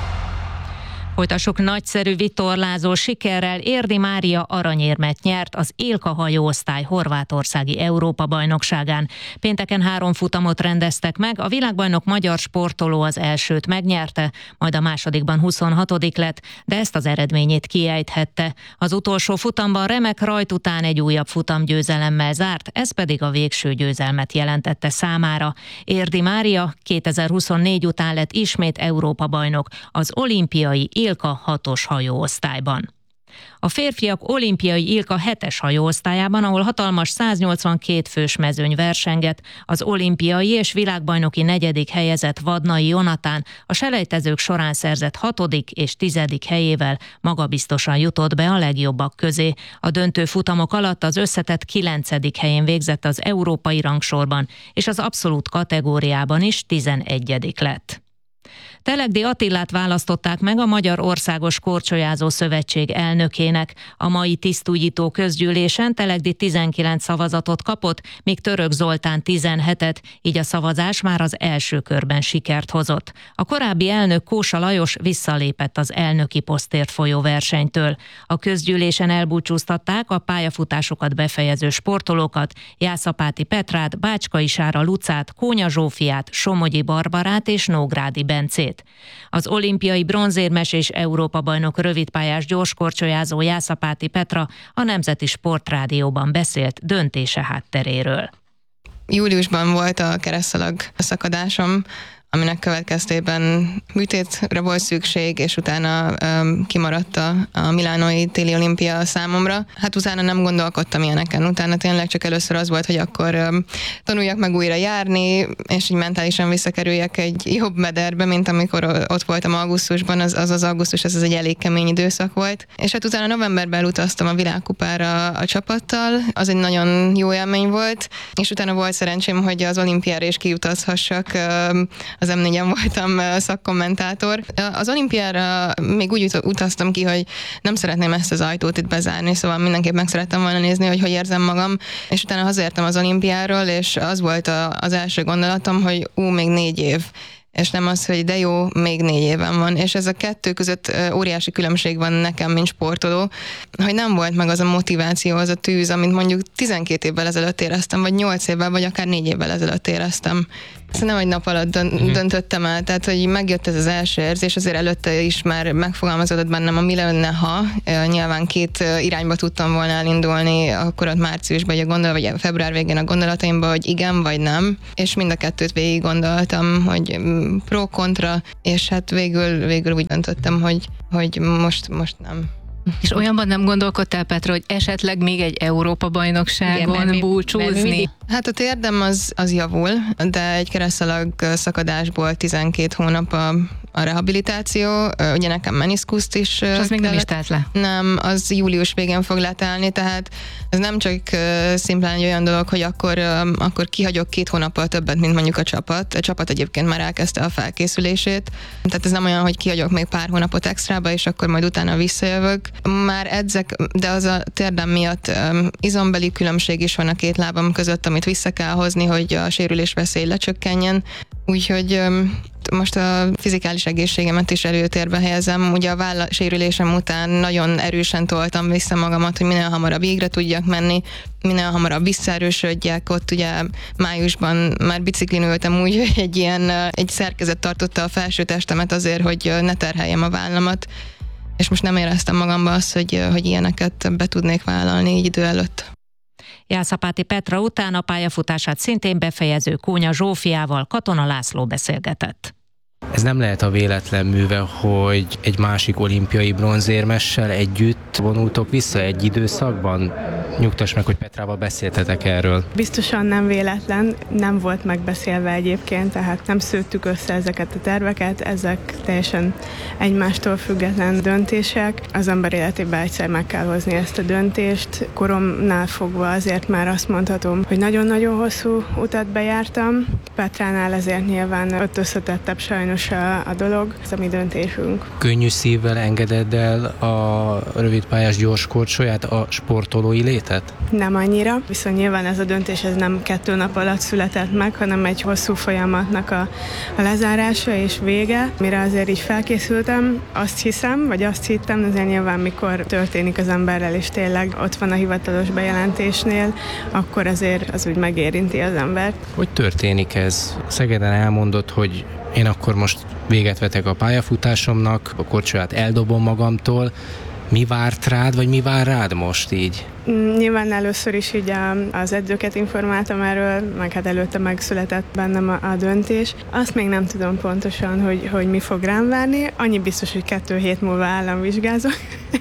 Folytassuk nagyszerű vitorlázó sikerrel. Érdi Mária aranyérmet nyert az Ilka hajóosztály horvátországi Európa-bajnokságán. Pénteken 3 futamot rendeztek meg, a világbajnok magyar sportoló az elsőt megnyerte, majd a másodikban 26. lett, de ezt az eredményét kiejthette. Az utolsó futamban remek rajt után egy újabb futamgyőzelemmel zárt, ez pedig a végső győzelmet jelentette számára. Érdi Mária 2024 után lett ismét Európa-bajnok az olimpiai Ilka 6-os hajóosztályban. A férfiak olimpiai Ilka 7-es hajóosztályában, ahol hatalmas 182 fős mezőny versengett, az olimpiai és világbajnoki 4. helyezett Vadnai Jonatán a selejtezők során szerzett 6. és 10. helyével magabiztosan jutott be a legjobbak közé. A döntő futamok alatt az összetett 9. helyén végzett az európai rangsorban, és az abszolút kategóriában is 11. lett. Telegdi Attilát választották meg a Magyar Országos Korcsolyázó Szövetség elnökének. A mai tisztújító közgyűlésen Telegdi 19 szavazatot kapott, míg Török Zoltán 17-et, így a szavazás már az első körben sikert hozott. A korábbi elnök Kósa Lajos visszalépett az elnöki posztért folyó versenytől. A közgyűlésen elbúcsúztatták a pályafutásokat befejező sportolókat, Jászapáti Petrát, Bácskai Sára Lucát, Kónya Zsófiát, Somogyi Barbarát és Nógrádi Bencét. Az olimpiai bronzérmes és Európa-bajnok rövidpályás gyorskorcsolyázó Jászapáti Petra a Nemzeti Sportrádióban beszélt döntése hátteréről. Júliusban volt a keresztszalag szakadásom, aminek következtében műtétre volt szükség, és utána kimaradt a milánói téli olimpia számomra. Hát utána nem gondolkodtam ilyeneken, utána tényleg csak először az volt, hogy akkor tanuljak meg újra járni, és így mentálisan visszakerüljek egy jobb mederbe, mint amikor ott voltam augusztusban, az augusztus, ez egy elég kemény időszak volt. És hát utána novemberben utaztam a világkupára a csapattal, az egy nagyon jó élmény volt, és utána volt szerencsém, hogy az olimpiára is kijutazhassak az M4-en voltam szakkommentátor. Az olimpiára még úgy utaztam ki, hogy nem szeretném ezt az ajtót itt bezárni, szóval mindenképp meg szerettem volna nézni, hogy érzem magam, és utána hazaértem az olimpiáról, és az volt az első gondolatom, hogy még 4 év. És nem az, hogy de jó, még 4 éven van. És ez a kettő között óriási különbség van nekem, mint sportoló, hogy nem volt meg az a motiváció, az a tűz, amit mondjuk 12 évvel ezelőtt éreztem, vagy 8 évvel, vagy akár 4 évvel ezelőtt éreztem. Ezt nem egy nap alatt döntöttem el, tehát hogy megjött ez az első érzés, azért előtte is már megfogalmazódott bennem a mi lenne, ha. Nyilván 2 irányba tudtam volna elindulni, akkor ott márciusban, vagy február végén a gondolataimban, hogy igen, vagy nem, és mind a kettőt végig gondoltam, hogy pro-kontra, és hát végül úgy döntöttem, hogy most nem. És olyanban nem gondolkodtál, Petra, hogy esetleg még egy Európa-bajnokságon búcsúzni? Hát a térdem az javul, de egy keresztszalag szakadásból 12 hónap a rehabilitáció, ugye nekem meniszkuszt is. És az még nem is telt le? Nem, az július végén fog letelni, tehát ez nem csak szimplán egy olyan dolog, hogy akkor kihagyok 2 hónappal többet, mint mondjuk a csapat. A csapat egyébként már elkezdte a felkészülését, tehát ez nem olyan, hogy kihagyok még pár hónapot extrába, és akkor majd utána visszajövök. Már edzek, de az a térdem miatt izombeli különbség is van a 2 lábam között, amit vissza kell hozni, hogy a sérülés veszély lecsökkenjen. Úgyhogy most a fizikális egészségemet is előtérbe helyezem. Ugye a vállasérülésem után nagyon erősen toltam vissza magamat, hogy minél hamarabb végre tudjak menni, minél hamarabb visszaerősödjek. Ott ugye májusban már biciklin ültem úgy, hogy egy szerkezet tartotta a felső testemet azért, hogy ne terheljem a vállamat. És most nem éreztem magamban azt, hogy ilyeneket be tudnék vállalni így idő előtt. Jászapáti Petra után a pályafutását szintén befejező Kónya Zsófiával Katona László beszélgetett. Ez nem lehet a véletlen műve, hogy egy másik olimpiai bronzérmessel együtt vonultok vissza egy időszakban? Nyugtass meg, hogy Petrával beszéltetek erről. Biztosan nem véletlen, nem volt megbeszélve egyébként, tehát nem szőttük össze ezeket a terveket, ezek teljesen egymástól független döntések. Az ember életében egyszer meg kell hozni ezt a döntést. Koromnál fogva azért már azt mondhatom, hogy nagyon-nagyon hosszú utat bejártam. Petránál ezért nyilván ott összetettebb sajnos a dolog, ez a mi döntésünk. Könnyű szívvel engeded el a rövidpályás gyorskorcsolyát, a sportolói létet? Nem annyira, viszont nyilván ez a döntés ez nem 2 nap alatt született meg, hanem egy hosszú folyamatnak a lezárása és vége. Mire azért így felkészültem, azt hiszem, vagy azt hittem, azért nyilván mikor történik az emberrel, és tényleg ott van a hivatalos bejelentésnél, akkor azért az úgy megérinti az embert. Hogy történik ez? Szegeden elmondott, hogy én akkor most véget vetek a pályafutásomnak, a korcsolyát eldobom magamtól. Mi várt rád, vagy mi vár rád most így? Nyilván először is így az edzőket informáltam erről, meg hát előtte megszületett bennem a döntés. Azt még nem tudom pontosan, hogy mi fog rám várni. Annyi biztos, hogy 2 hét múlva államvizsgázok.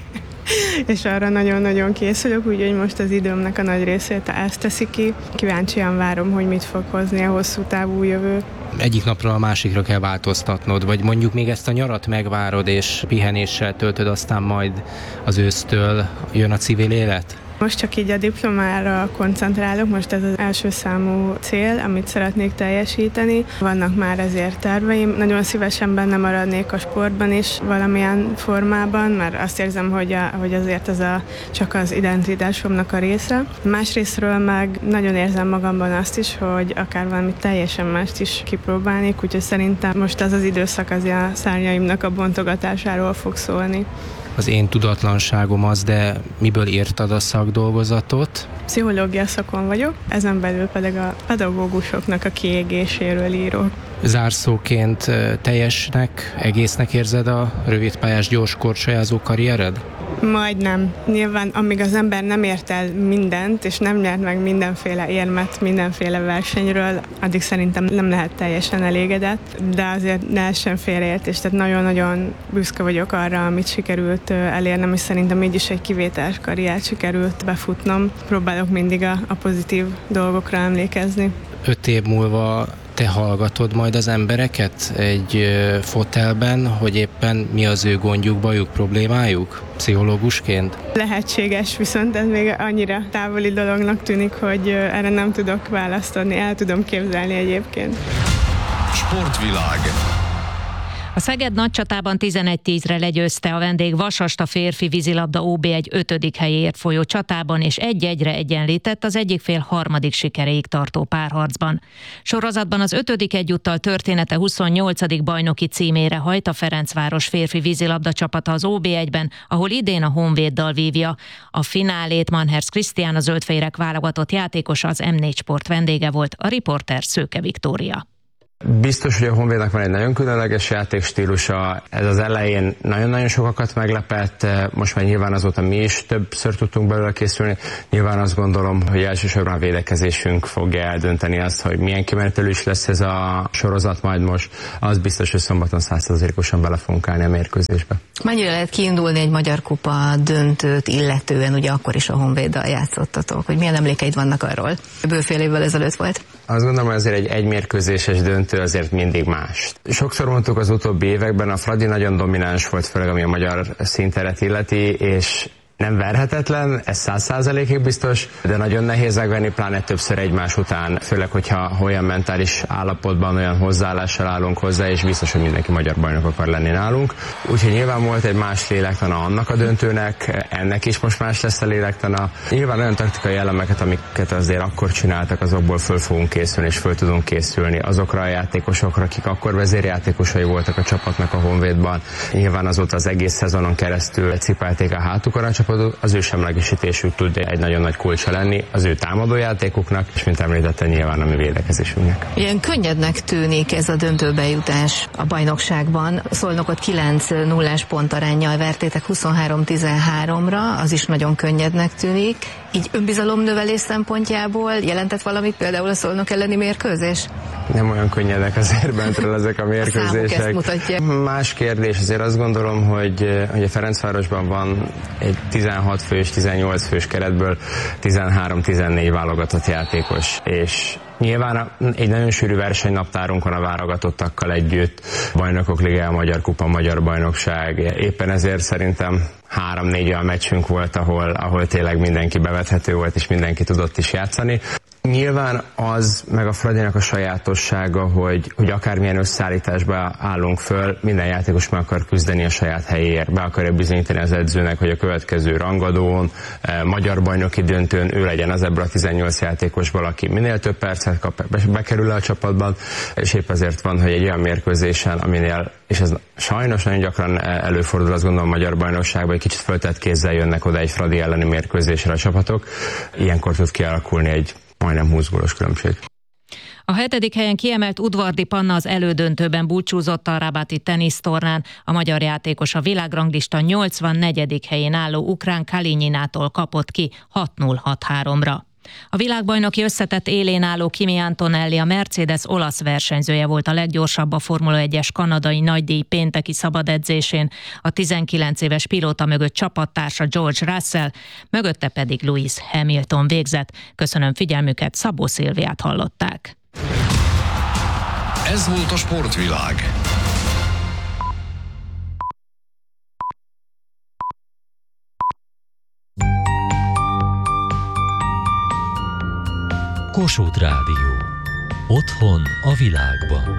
És arra nagyon-nagyon készülök, úgyhogy most az időmnek a nagy részét ezt teszi ki. Kíváncsian várom, hogy mit fog hozni a hosszú távú jövő. Egyik napról a másikra kell változtatnod, vagy mondjuk még ezt a nyarat megvárod, és pihenéssel töltöd, aztán majd az ősztől jön a civil élet? Most csak így a diplomára koncentrálok, most ez az első számú cél, amit szeretnék teljesíteni. Vannak már ezért terveim, nagyon szívesen benne maradnék a sportban is valamilyen formában, mert azt érzem, hogy azért ez csak az identitásomnak a része. Másrésztről meg nagyon érzem magamban azt is, hogy akár valami teljesen mást is kipróbálnék, úgyhogy szerintem most az időszak az a szárnyaimnak a bontogatásáról fog szólni. Az én tudatlanságom az, de miből írtad a szakdolgozatot? Pszichológia szakon vagyok, ezen belül pedig a pedagógusoknak a kiégéséről írok. Zárszóként teljesnek, egésznek érzed a rövidpályás gyorskorcsolyázó karriered? Majdnem. Nyilván, amíg az ember nem ért el mindent, és nem nyert meg mindenféle érmet, mindenféle versenyről, addig szerintem nem lehet teljesen elégedett, de azért ne essen félreértés, tehát nagyon-nagyon büszke vagyok arra, amit sikerült elérnem, és szerintem így is egy kivételes karriert sikerült befutnom. Próbálok mindig a pozitív dolgokra emlékezni. 5 év múlva te hallgatod majd az embereket egy fotelben, hogy éppen mi az ő gondjuk, bajuk, problémájuk, pszichológusként? Lehetséges, viszont ez még annyira távoli dolognak tűnik, hogy erre nem tudok választ adni, el tudom képzelni egyébként. sportvilág. A Szeged Nagycsatában 11-10-re legyőzte a vendég Vasast a férfi vízilabda OB1 5. helyéért folyó csatában, és 1-1-re egyenlített az egyik fél harmadik sikeréig tartó párharcban. Sorozatban az 5. egyúttal története 28. bajnoki címére hajt a Ferencváros férfi vízilabda csapata az OB1-ben, ahol idén a Honvéddal vívja. A finálét Manhers Krisztián, a zöldfehérek válogatott játékosa, az M4 Sport vendége volt, a riporter Szőke Viktória. Biztos, hogy a Honvédnak van egy nagyon különleges játékstílusa, ez az elején nagyon-nagyon sokakat meglepett, most már nyilván azóta mi is többször tudtunk belőle készülni, nyilván azt gondolom, hogy elsősorban a védekezésünk fogja eldönteni azt, hogy milyen kimenetelő is lesz ez a sorozat majd most, az biztos, hogy szombaton 100%-osan bele fogunk állni a mérkőzésbe. Mennyire lehet kiindulni egy Magyar Kupa döntőt illetően, ugye akkor is a Honvéddal játszottatok, hogy milyen emlékeid vannak arról? Bőfél évvel ezelőtt volt. Azt gondolom, hogy azért egy mérkőzéses döntő azért mindig más. Sokszor mondtuk az utóbbi években, a Fradi nagyon domináns volt, főleg ami a magyar színteret illeti, és nem verhetetlen, ez 100%-ig biztos, de nagyon nehéz megvenni, pláne többször egymás után, főleg, hogyha olyan mentális állapotban, olyan hozzáállással állunk hozzá, és biztos, hogy mindenki magyar bajnok akar lenni nálunk. Úgyhogy nyilván volt egy más lélektana annak a döntőnek, ennek is most más lesz a lélektana. Nyilván olyan taktikai elemeket, amiket azért akkor csináltak, azokból föl fogunk készülni, és föl tudunk készülni azokra a játékosokra, akik akkor vezérjátékosai voltak a csapatnak a Honvédban. Nyilván azóta az egész szezonon keresztül cipelték a hátukon a csapatot, az ő semlegesítésük tud egy nagyon nagy kulcsa lenni az ő támadójátékuknak, és mint említettem, nyilván a mi védekezésünknek. Ilyen könnyednek tűnik ez a döntőbe jutás a bajnokságban. Szolnokot 9-0-ás pontaránnyal vertétek 23-13-ra, az is nagyon könnyednek tűnik. Így önbizalomnövelés szempontjából jelentett valamit például a Szolnok elleni mérkőzés? Nem olyan könnyedek azért bentről ezek a mérkőzések. Más kérdés, azért azt gondolom, hogy a Ferencvárosban van egy 16 fős, 18 fős keretből 13-14 válogatott játékos, és nyilván egy nagyon sűrű versenynaptárunk van a válogatottakkal együtt, Bajnokok Ligája, Magyar Kupa, Magyar Bajnokság, éppen ezért szerintem 3-4 olyan meccsünk volt, ahol tényleg mindenki bevethető volt, és mindenki tudott is játszani. Nyilván az, meg a Fradinak a sajátossága, hogy akármilyen összeállításba állunk föl, minden játékos meg akar küzdeni a saját helyéért, be akarja bizonyítani az edzőnek, hogy a következő rangadón, magyar bajnoki döntőn ő legyen az ebből a 18 játékosból, aki minél több percet kap, bekerül a csapatban, és épp azért van, hogy egy olyan mérkőzésen, aminél, és ez sajnos nagyon gyakran előfordul, azt gondolom, a magyar bajnokságban, hogy kicsit föltett kézzel jönnek oda egy Fradi elleni mérkőzésre a csapatok, ilyenkor tud kialakulni egy majdnem 20 gólos különbség. A 7. helyen kiemelt Udvardi Panna az elődöntőben búcsúzott a rabati tenisztornán. A magyar játékos a világranglista 84. helyén álló ukrán Kalinyinától kapott ki 6-0-6-3-ra. A világbajnoki összetett élén álló Kimi Antonelli, a Mercedes olasz versenyzője volt a leggyorsabb a Formula 1-es kanadai nagydíj pénteki szabad edzésén. A 19 éves pilóta mögött csapattársa George Russell, mögötte pedig Lewis Hamilton végzett. Köszönöm figyelmüket, Szabó Szilviát hallották. Ez volt a sportvilág. Kossuth Rádió. Otthon a világban.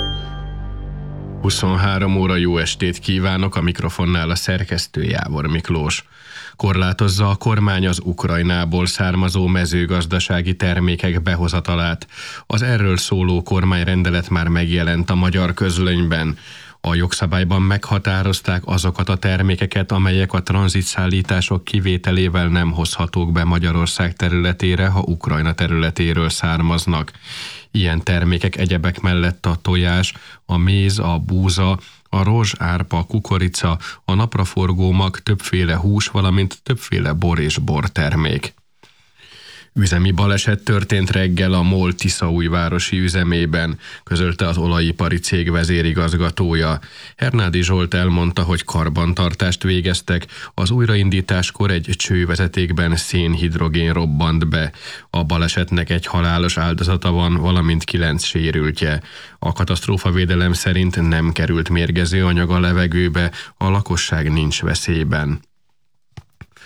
23 óra, jó estét kívánok, a mikrofonnál a szerkesztő Jávor Miklós. Korlátozza a kormány az Ukrajnából származó mezőgazdasági termékek behozatalát. Az erről szóló kormányrendelet már megjelent a magyar közlönyben. A jogszabályban meghatározták azokat a termékeket, amelyek a tranzitszállítások kivételével nem hozhatók be Magyarország területére, ha Ukrajna területéről származnak. Ilyen termékek egyebek mellett a tojás, a méz, a búza, a rozs, árpa, a kukorica, a napraforgó mag, többféle hús, valamint többféle bor és bortermék. Üzemi baleset történt reggel a MOL Tiszaújvárosi üzemében, közölte az olajipari cég vezérigazgatója. Hernádi Zsolt elmondta, hogy karbantartást végeztek, az újraindításkor egy csővezetékben szénhidrogén robbant be. A balesetnek egy halálos áldozata van, valamint 9 sérültje. A katasztrófavédelem szerint nem került mérgező anyag a levegőbe, a lakosság nincs veszélyben.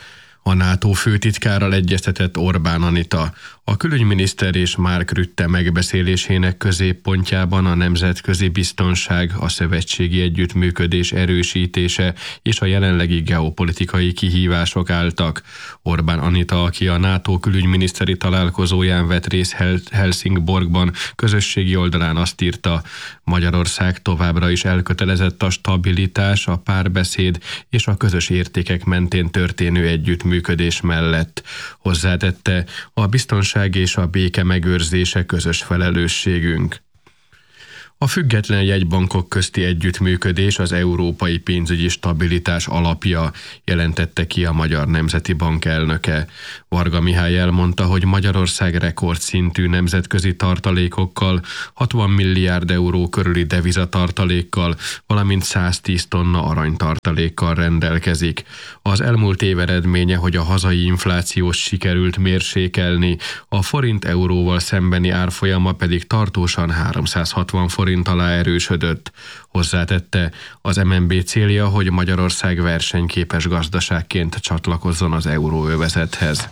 A NATO főtitkárral egyeztetett Orbán Anita. A külügyminiszter és Mark Rutte megbeszélésének középpontjában a nemzetközi biztonság, a szövetségi együttműködés erősítése és a jelenlegi geopolitikai kihívások álltak. Orbán Anita, aki a NATO külügyminiszteri találkozóján vett részt Helsingborgban, közösségi oldalán azt írta, Magyarország továbbra is elkötelezett a stabilitás, a párbeszéd és a közös értékek mentén történő együttműködés mellett. Hozzátette, a biztonság és a béke megőrzése közös felelősségünk. A független jegybankok közti együttműködés az európai pénzügyi stabilitás alapja, jelentette ki a Magyar Nemzeti Bank elnöke. Varga Mihály elmondta, hogy Magyarország rekordszintű nemzetközi tartalékokkal, 60 milliárd euró körüli devizatartalékkal, valamint 110 tonna aranytartalékkal rendelkezik. Az elmúlt év eredménye, hogy a hazai inflációt sikerült mérsékelni, a forint euróval szembeni árfolyama pedig tartósan 360 forint alá erősödött. Hozzátette, az MNB célja, hogy Magyarország versenyképes gazdaságként csatlakozzon az euróövezethez.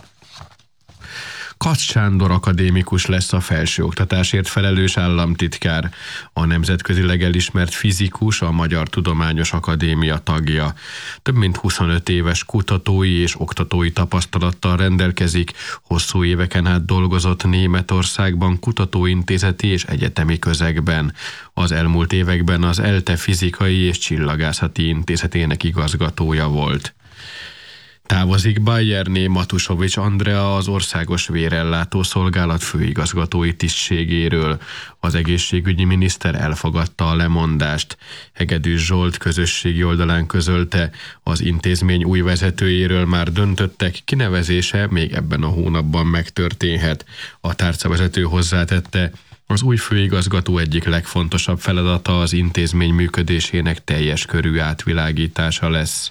Katz Sándor akadémikus lesz a felsőoktatásért felelős államtitkár. A nemzetközileg elismert fizikus, a Magyar Tudományos Akadémia tagja. Több mint 25 éves kutatói és oktatói tapasztalattal rendelkezik, hosszú éveken át dolgozott Németországban kutatóintézeti és egyetemi közegben. Az elmúlt években az ELTE Fizikai és Csillagászati Intézetének igazgatója volt. Távozik Bayerné Matusovics Andrea az Országos Vérellátó Szolgálat főigazgatói tisztségéről. Az egészségügyi miniszter elfogadta a lemondást. Hegedűs Zsolt közösségi oldalán közölte, az intézmény új vezetőjéről már döntöttek, kinevezése még ebben a hónapban megtörténhet. A tárcavezető hozzátette, az új főigazgató egyik legfontosabb feladata az intézmény működésének teljes körű átvilágítása lesz.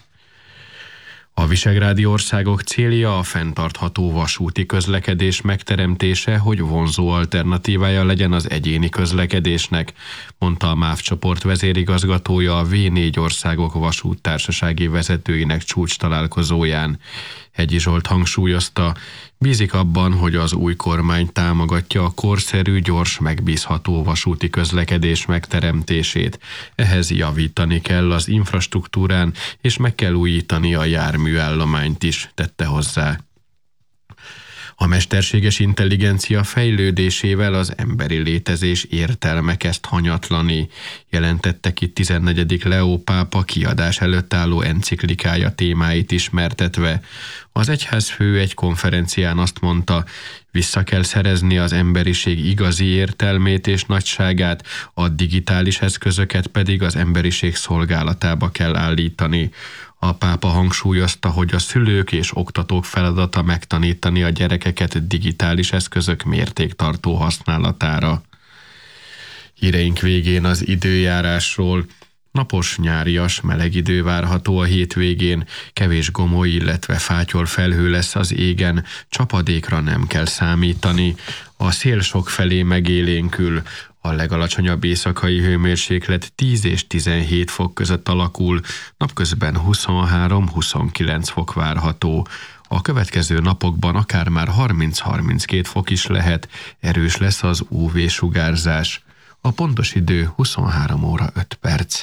A visegrádi országok célja a fenntartható vasúti közlekedés megteremtése, hogy vonzó alternatívája legyen az egyéni közlekedésnek, mondta a MÁV csoport vezérigazgatója a V4 országok vasúttársasági vezetőinek csúcs találkozóján. Hegyi Zsolt hangsúlyozta, bízik abban, hogy az új kormány támogatja a korszerű, gyors, megbízható vasúti közlekedés megteremtését. Ehhez javítani kell az infrastruktúrán, és meg kell újítani a járműállományt is, tette hozzá. A mesterséges intelligencia fejlődésével az emberi létezés értelme kezd hanyatlani, jelentette ki 14. Leó pápa kiadás előtt álló enciklikája témáit ismertetve. Az egyházfő egy konferencián azt mondta, vissza kell szerezni az emberiség igazi értelmét és nagyságát, a digitális eszközöket pedig az emberiség szolgálatába kell állítani. A pápa hangsúlyozta, hogy a szülők és oktatók feladata megtanítani a gyerekeket digitális eszközök mértéktartó használatára. Híreink végén az időjárásról. Napos, nyárias, meleg idő várható a hétvégén, kevés gomoly, illetve fátyol felhő lesz az égen, csapadékra nem kell számítani. A szél sokfelé megélénkül, a legalacsonyabb éjszakai hőmérséklet 10 és 17 fok között alakul, napközben 23-29 fok várható. A következő napokban akár már 30-32 fok is lehet, erős lesz az UV-sugárzás. A pontos idő 23 óra 5 perc.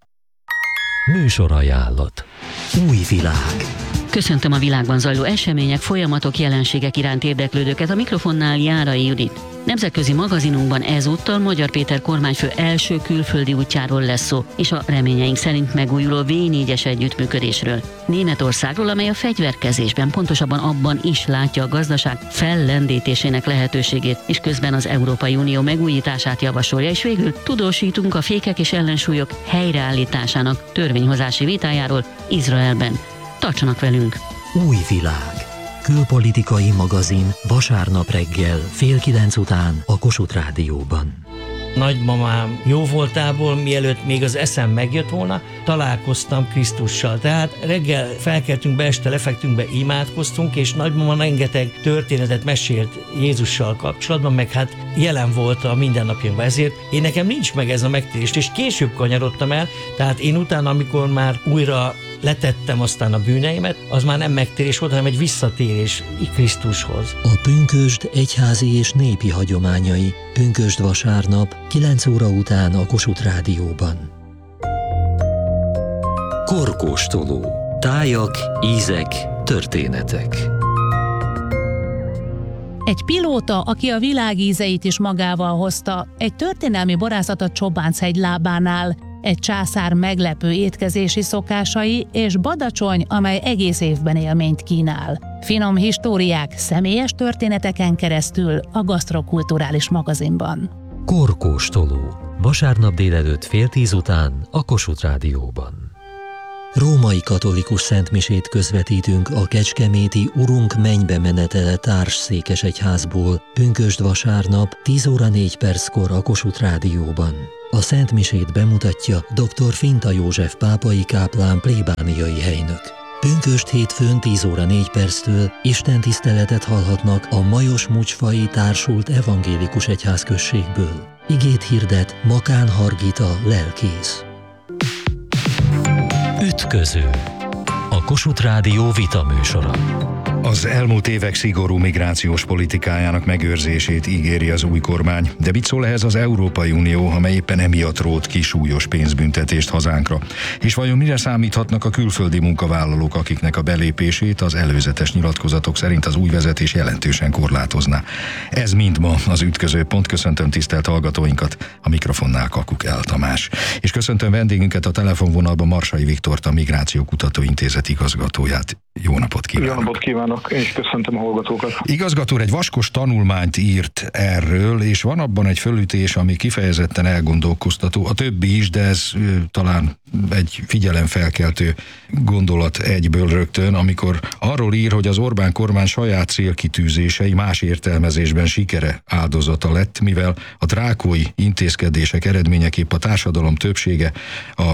Műsorajánlat. Új világ. Köszöntöm a világban zajló események, folyamatok, jelenségek iránt érdeklődőket, a mikrofonnál Járai Judit. Nemzetközi magazinunkban ezúttal Magyar Péter kormányfő első külföldi útjáról lesz szó, és a reményeink szerint megújuló V4-es együttműködésről. Németországról, amely a fegyverkezésben, pontosabban abban is látja a gazdaság fellendítésének lehetőségét, és közben az Európai Unió megújítását javasolja, és végül tudósítunk a fékek és ellensúlyok helyreállításának törvényhozási vitájáról Izraelben. Tartsanak velünk! Új világ. Külpolitikai magazin vasárnap reggel 8:30 után a Kossuth Rádióban. Nagymamám jó voltából, mielőtt még az eszem megjött volna, találkoztam Krisztussal. Tehát reggel felkeltünk be, este lefektünk be, imádkoztunk, és nagymama rengeteg történetet mesélt Jézussal kapcsolatban, meg hát jelen volt a mindennapjainkban. Ezért én nekem nincs meg ez a megtérés, és később kanyarodtam el, tehát én utána, amikor már újra letettem aztán a bűneimet, az már nem megtérés volt, hanem egy visszatérés Krisztushoz. A pünkösd egyházi és népi hagyományai. Pünkösd vasárnap 9 óra után a Kossuth Rádióban. Korkóstoló. Tájak, ízek, történetek. Egy pilóta, aki a világ ízeit is magával hozta, egy történelmi borászat a Csobánchegy lábánál, egy császár meglepő étkezési szokásai és Badacsony, amely egész évben élményt kínál. Finom históriák személyes történeteken keresztül a Gasztrokulturális magazinban. Korkóstoló. Vasárnap délelőtt 9:30 után a Kossuth Rádióban. Római katolikus szentmisét közvetítünk a kecskeméti Urunk mennybe menetele társszékesegyházból pünkösd vasárnap 10 óra 4 perckor a Kossuth Rádióban. A szentmisét bemutatja dr. Finta József pápai káplán plébániai helynök. Pünkösd hétfőn 10 óra 4 perctől istentiszteletet hallhatnak a Majos Mucsfai Társult Evangélikus Egyházközségből. Igét hirdet Makán Hargita lelkész. Ütköző. A Kossuth Rádió vitaműsora. Az elmúlt évek szigorú migrációs politikájának megőrzését ígéri az új kormány, de mit szól ehhez az Európai Unió, amely éppen emiatt rótt ki súlyos pénzbüntetést hazánkra? És vajon mire számíthatnak a külföldi munkavállalók, akiknek a belépését az előzetes nyilatkozatok szerint az új vezetés jelentősen korlátozná? Ez mind ma az Ütköző pont. Köszöntöm tisztelt hallgatóinkat, a mikrofonnál Kakuk L. Tamás. És köszöntöm vendégünket a telefonvonalban, Marsai Viktort, a Migráció Kutatóintézet igazgatóját. Jó napot kívánok! Jó napot kívánok, én is köszöntöm a hallgatókat. Igazgató egy vaskos tanulmányt írt erről, és van abban egy fölütés, ami kifejezetten elgondolkoztató. A többi is, de ez talán egy figyelemfelkeltő gondolat egyből rögtön, amikor arról ír, hogy az Orbán kormány saját célkitűzései más értelmezésben sikere áldozata lett, mivel a drákói intézkedések eredményeképp a társadalom többsége a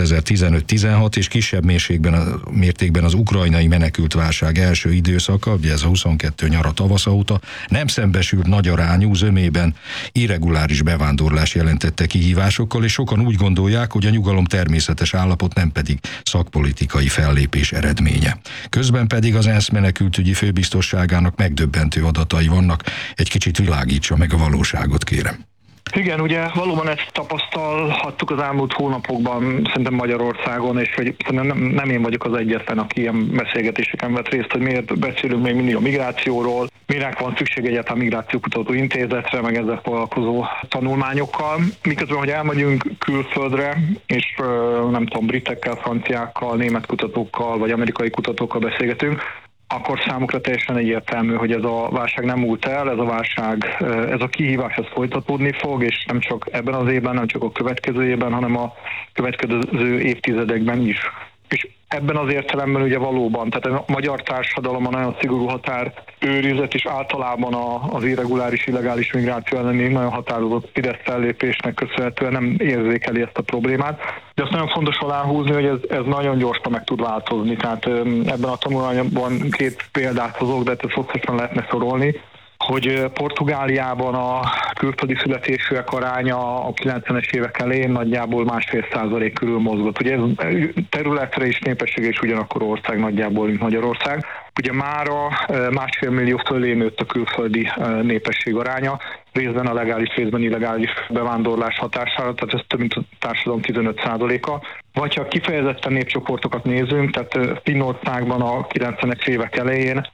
2015-16 és kisebb mértékben az ukrajnai menekültválság első időszaka, ugye ez a 22 nyara tavasz óta, nem szembesült nagy arányú, zömében irreguláris bevándorlás jelentette kihívásokkal, és sokan úgy gondolják, hogy a nyugalom természetes állapot, nem pedig szakpolitikai fellépés eredménye. Közben pedig az ENSZ menekültügyi főbiztosságának megdöbbentő adatai vannak. Egy kicsit világítsa meg a valóságot, kérem. Igen, ugye valóban ezt tapasztalhattuk az elmúlt hónapokban szerintem Magyarországon, és hogy nem én vagyok az egyetlen, aki ilyen beszélgetéseken vett részt, hogy miért beszélünk még mindig a migrációról, miért van szükség egyáltalán Migrációkutató Intézetre, meg ezzel foglalkozó tanulmányokkal. Miközben, hogy elmegyünk külföldre, és nem tudom, britekkel, franciákkal, német kutatókkal, vagy amerikai kutatókkal beszélgetünk, akkor számukra teljesen egyértelmű, hogy ez a válság nem múlt el, ez a válság, ez a kihívás ez folytatódni fog, és nem csak ebben az évben, nem csak a következő évben, hanem a következő évtizedekben is. És ebben az értelemben ugye valóban, tehát a magyar társadalom a nagyon szigorú határőrizet, és általában az irreguláris, illegális migráció elleni nagyon határozott Fidesz fellépésnek köszönhetően nem érzékeli ezt a problémát. De azt nagyon fontos aláhúzni, hogy ez nagyon gyorsan meg tud változni. Tehát ebben a tanulmányban 2 példát hozok, de ezt hosszasan lehetne sorolni, hogy Portugáliában a külföldi születésűek aránya a 90-es évek elején nagyjából 1,5% körül mozgott. Ugye ez területre és népességre is ugyanakkor ország nagyjából, mint Magyarország. Ugye mára 1,5 millió fölé nőtt a külföldi népesség aránya, részben a legális, részben illegális bevándorlás hatására, tehát ez több mint a társadalom 15%-a. Vagy ha kifejezetten népcsoportokat nézünk, tehát Finnországban a 90-es évek elején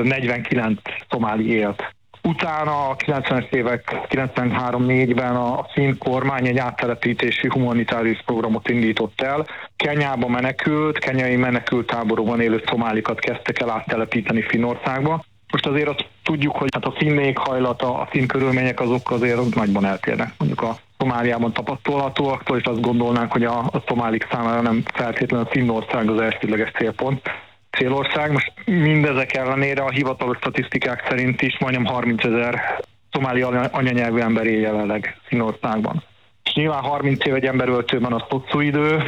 49 szomáli élt. Utána a 90-es évek 93-4-ben a finn kormány egy áttelepítési humanitárius programot indított el. Kenyába menekült, kenyai menekülttáborokban élő szomálikat kezdtek el áttelepíteni Finnországba. Most azért azt tudjuk, hogy hát a finn éghajlata, a finn körülmények azok azért nagyban eltérnek. Mondjuk a Szomáliában tapasztalhatóaktól, és azt gondolnánk, hogy a szomálik számára nem feltétlenül a Finnország az elsődleges célország. Most mindezek ellenére a hivatalos statisztikák szerint is majdnem 30 000 szomáli anyanyelvű ember él jelenleg Finnországban. És nyilván 30 év egy emberöltőben az hosszú idő,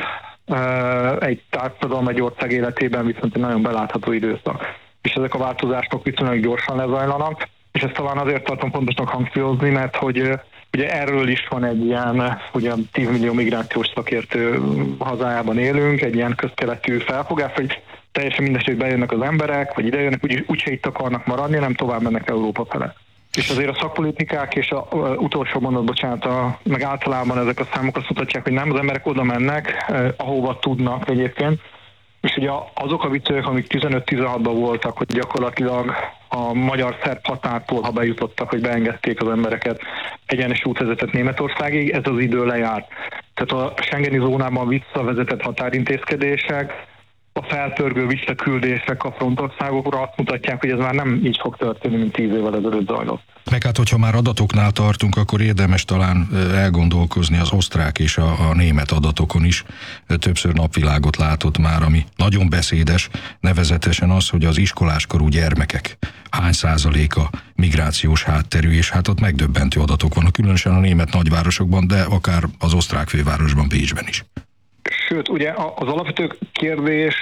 egy társadalom, egy ország életében viszont egy nagyon belátható időszak. És ezek a változások viszonylag gyorsan lezajlanak, és ezt talán azért tartom fontosnak hangsúlyozni, mert hogy Ugye erről is van egy ilyen, ugye 10 millió migrációs szakértő hazájában élünk, egy ilyen közkeletű felfogás, hogy teljesen mindegy, hogy bejönnek az emberek, vagy idejönnek, úgyse itt akarnak maradni, nem tovább mennek Európa fele. És azért a szakpolitikák és a utolsó mondat, meg általában ezek a számok azt mutatják, hogy nem, az emberek oda mennek, ahova tudnak egyébként. És ugye azok a viccek, amik 15-16-ban voltak, hogy gyakorlatilag a magyar-szerb határtól, ha bejutottak, hogy beengedték az embereket, egyenes út vezetett Németországig, ez az idő lejárt. Tehát a Schengeni zónában visszavezetett határintézkedések, a felpörgő visszaküldések a frontországokra azt mutatják, hogy ez már nem így fog történni, mint 10 évvel ezelőtt zajlott. Meg hát, hogyha már adatoknál tartunk, akkor érdemes talán elgondolkozni az osztrák és a német adatokon is. Többször napvilágot látott már, ami nagyon beszédes, nevezetesen az, hogy az iskoláskorú gyermekek hány százaléka migrációs hátterű, és hát ott megdöbbentő adatok vannak, különösen a német nagyvárosokban, de akár az osztrák fővárosban, Bécsben is. Sőt, ugye az alapvető kérdés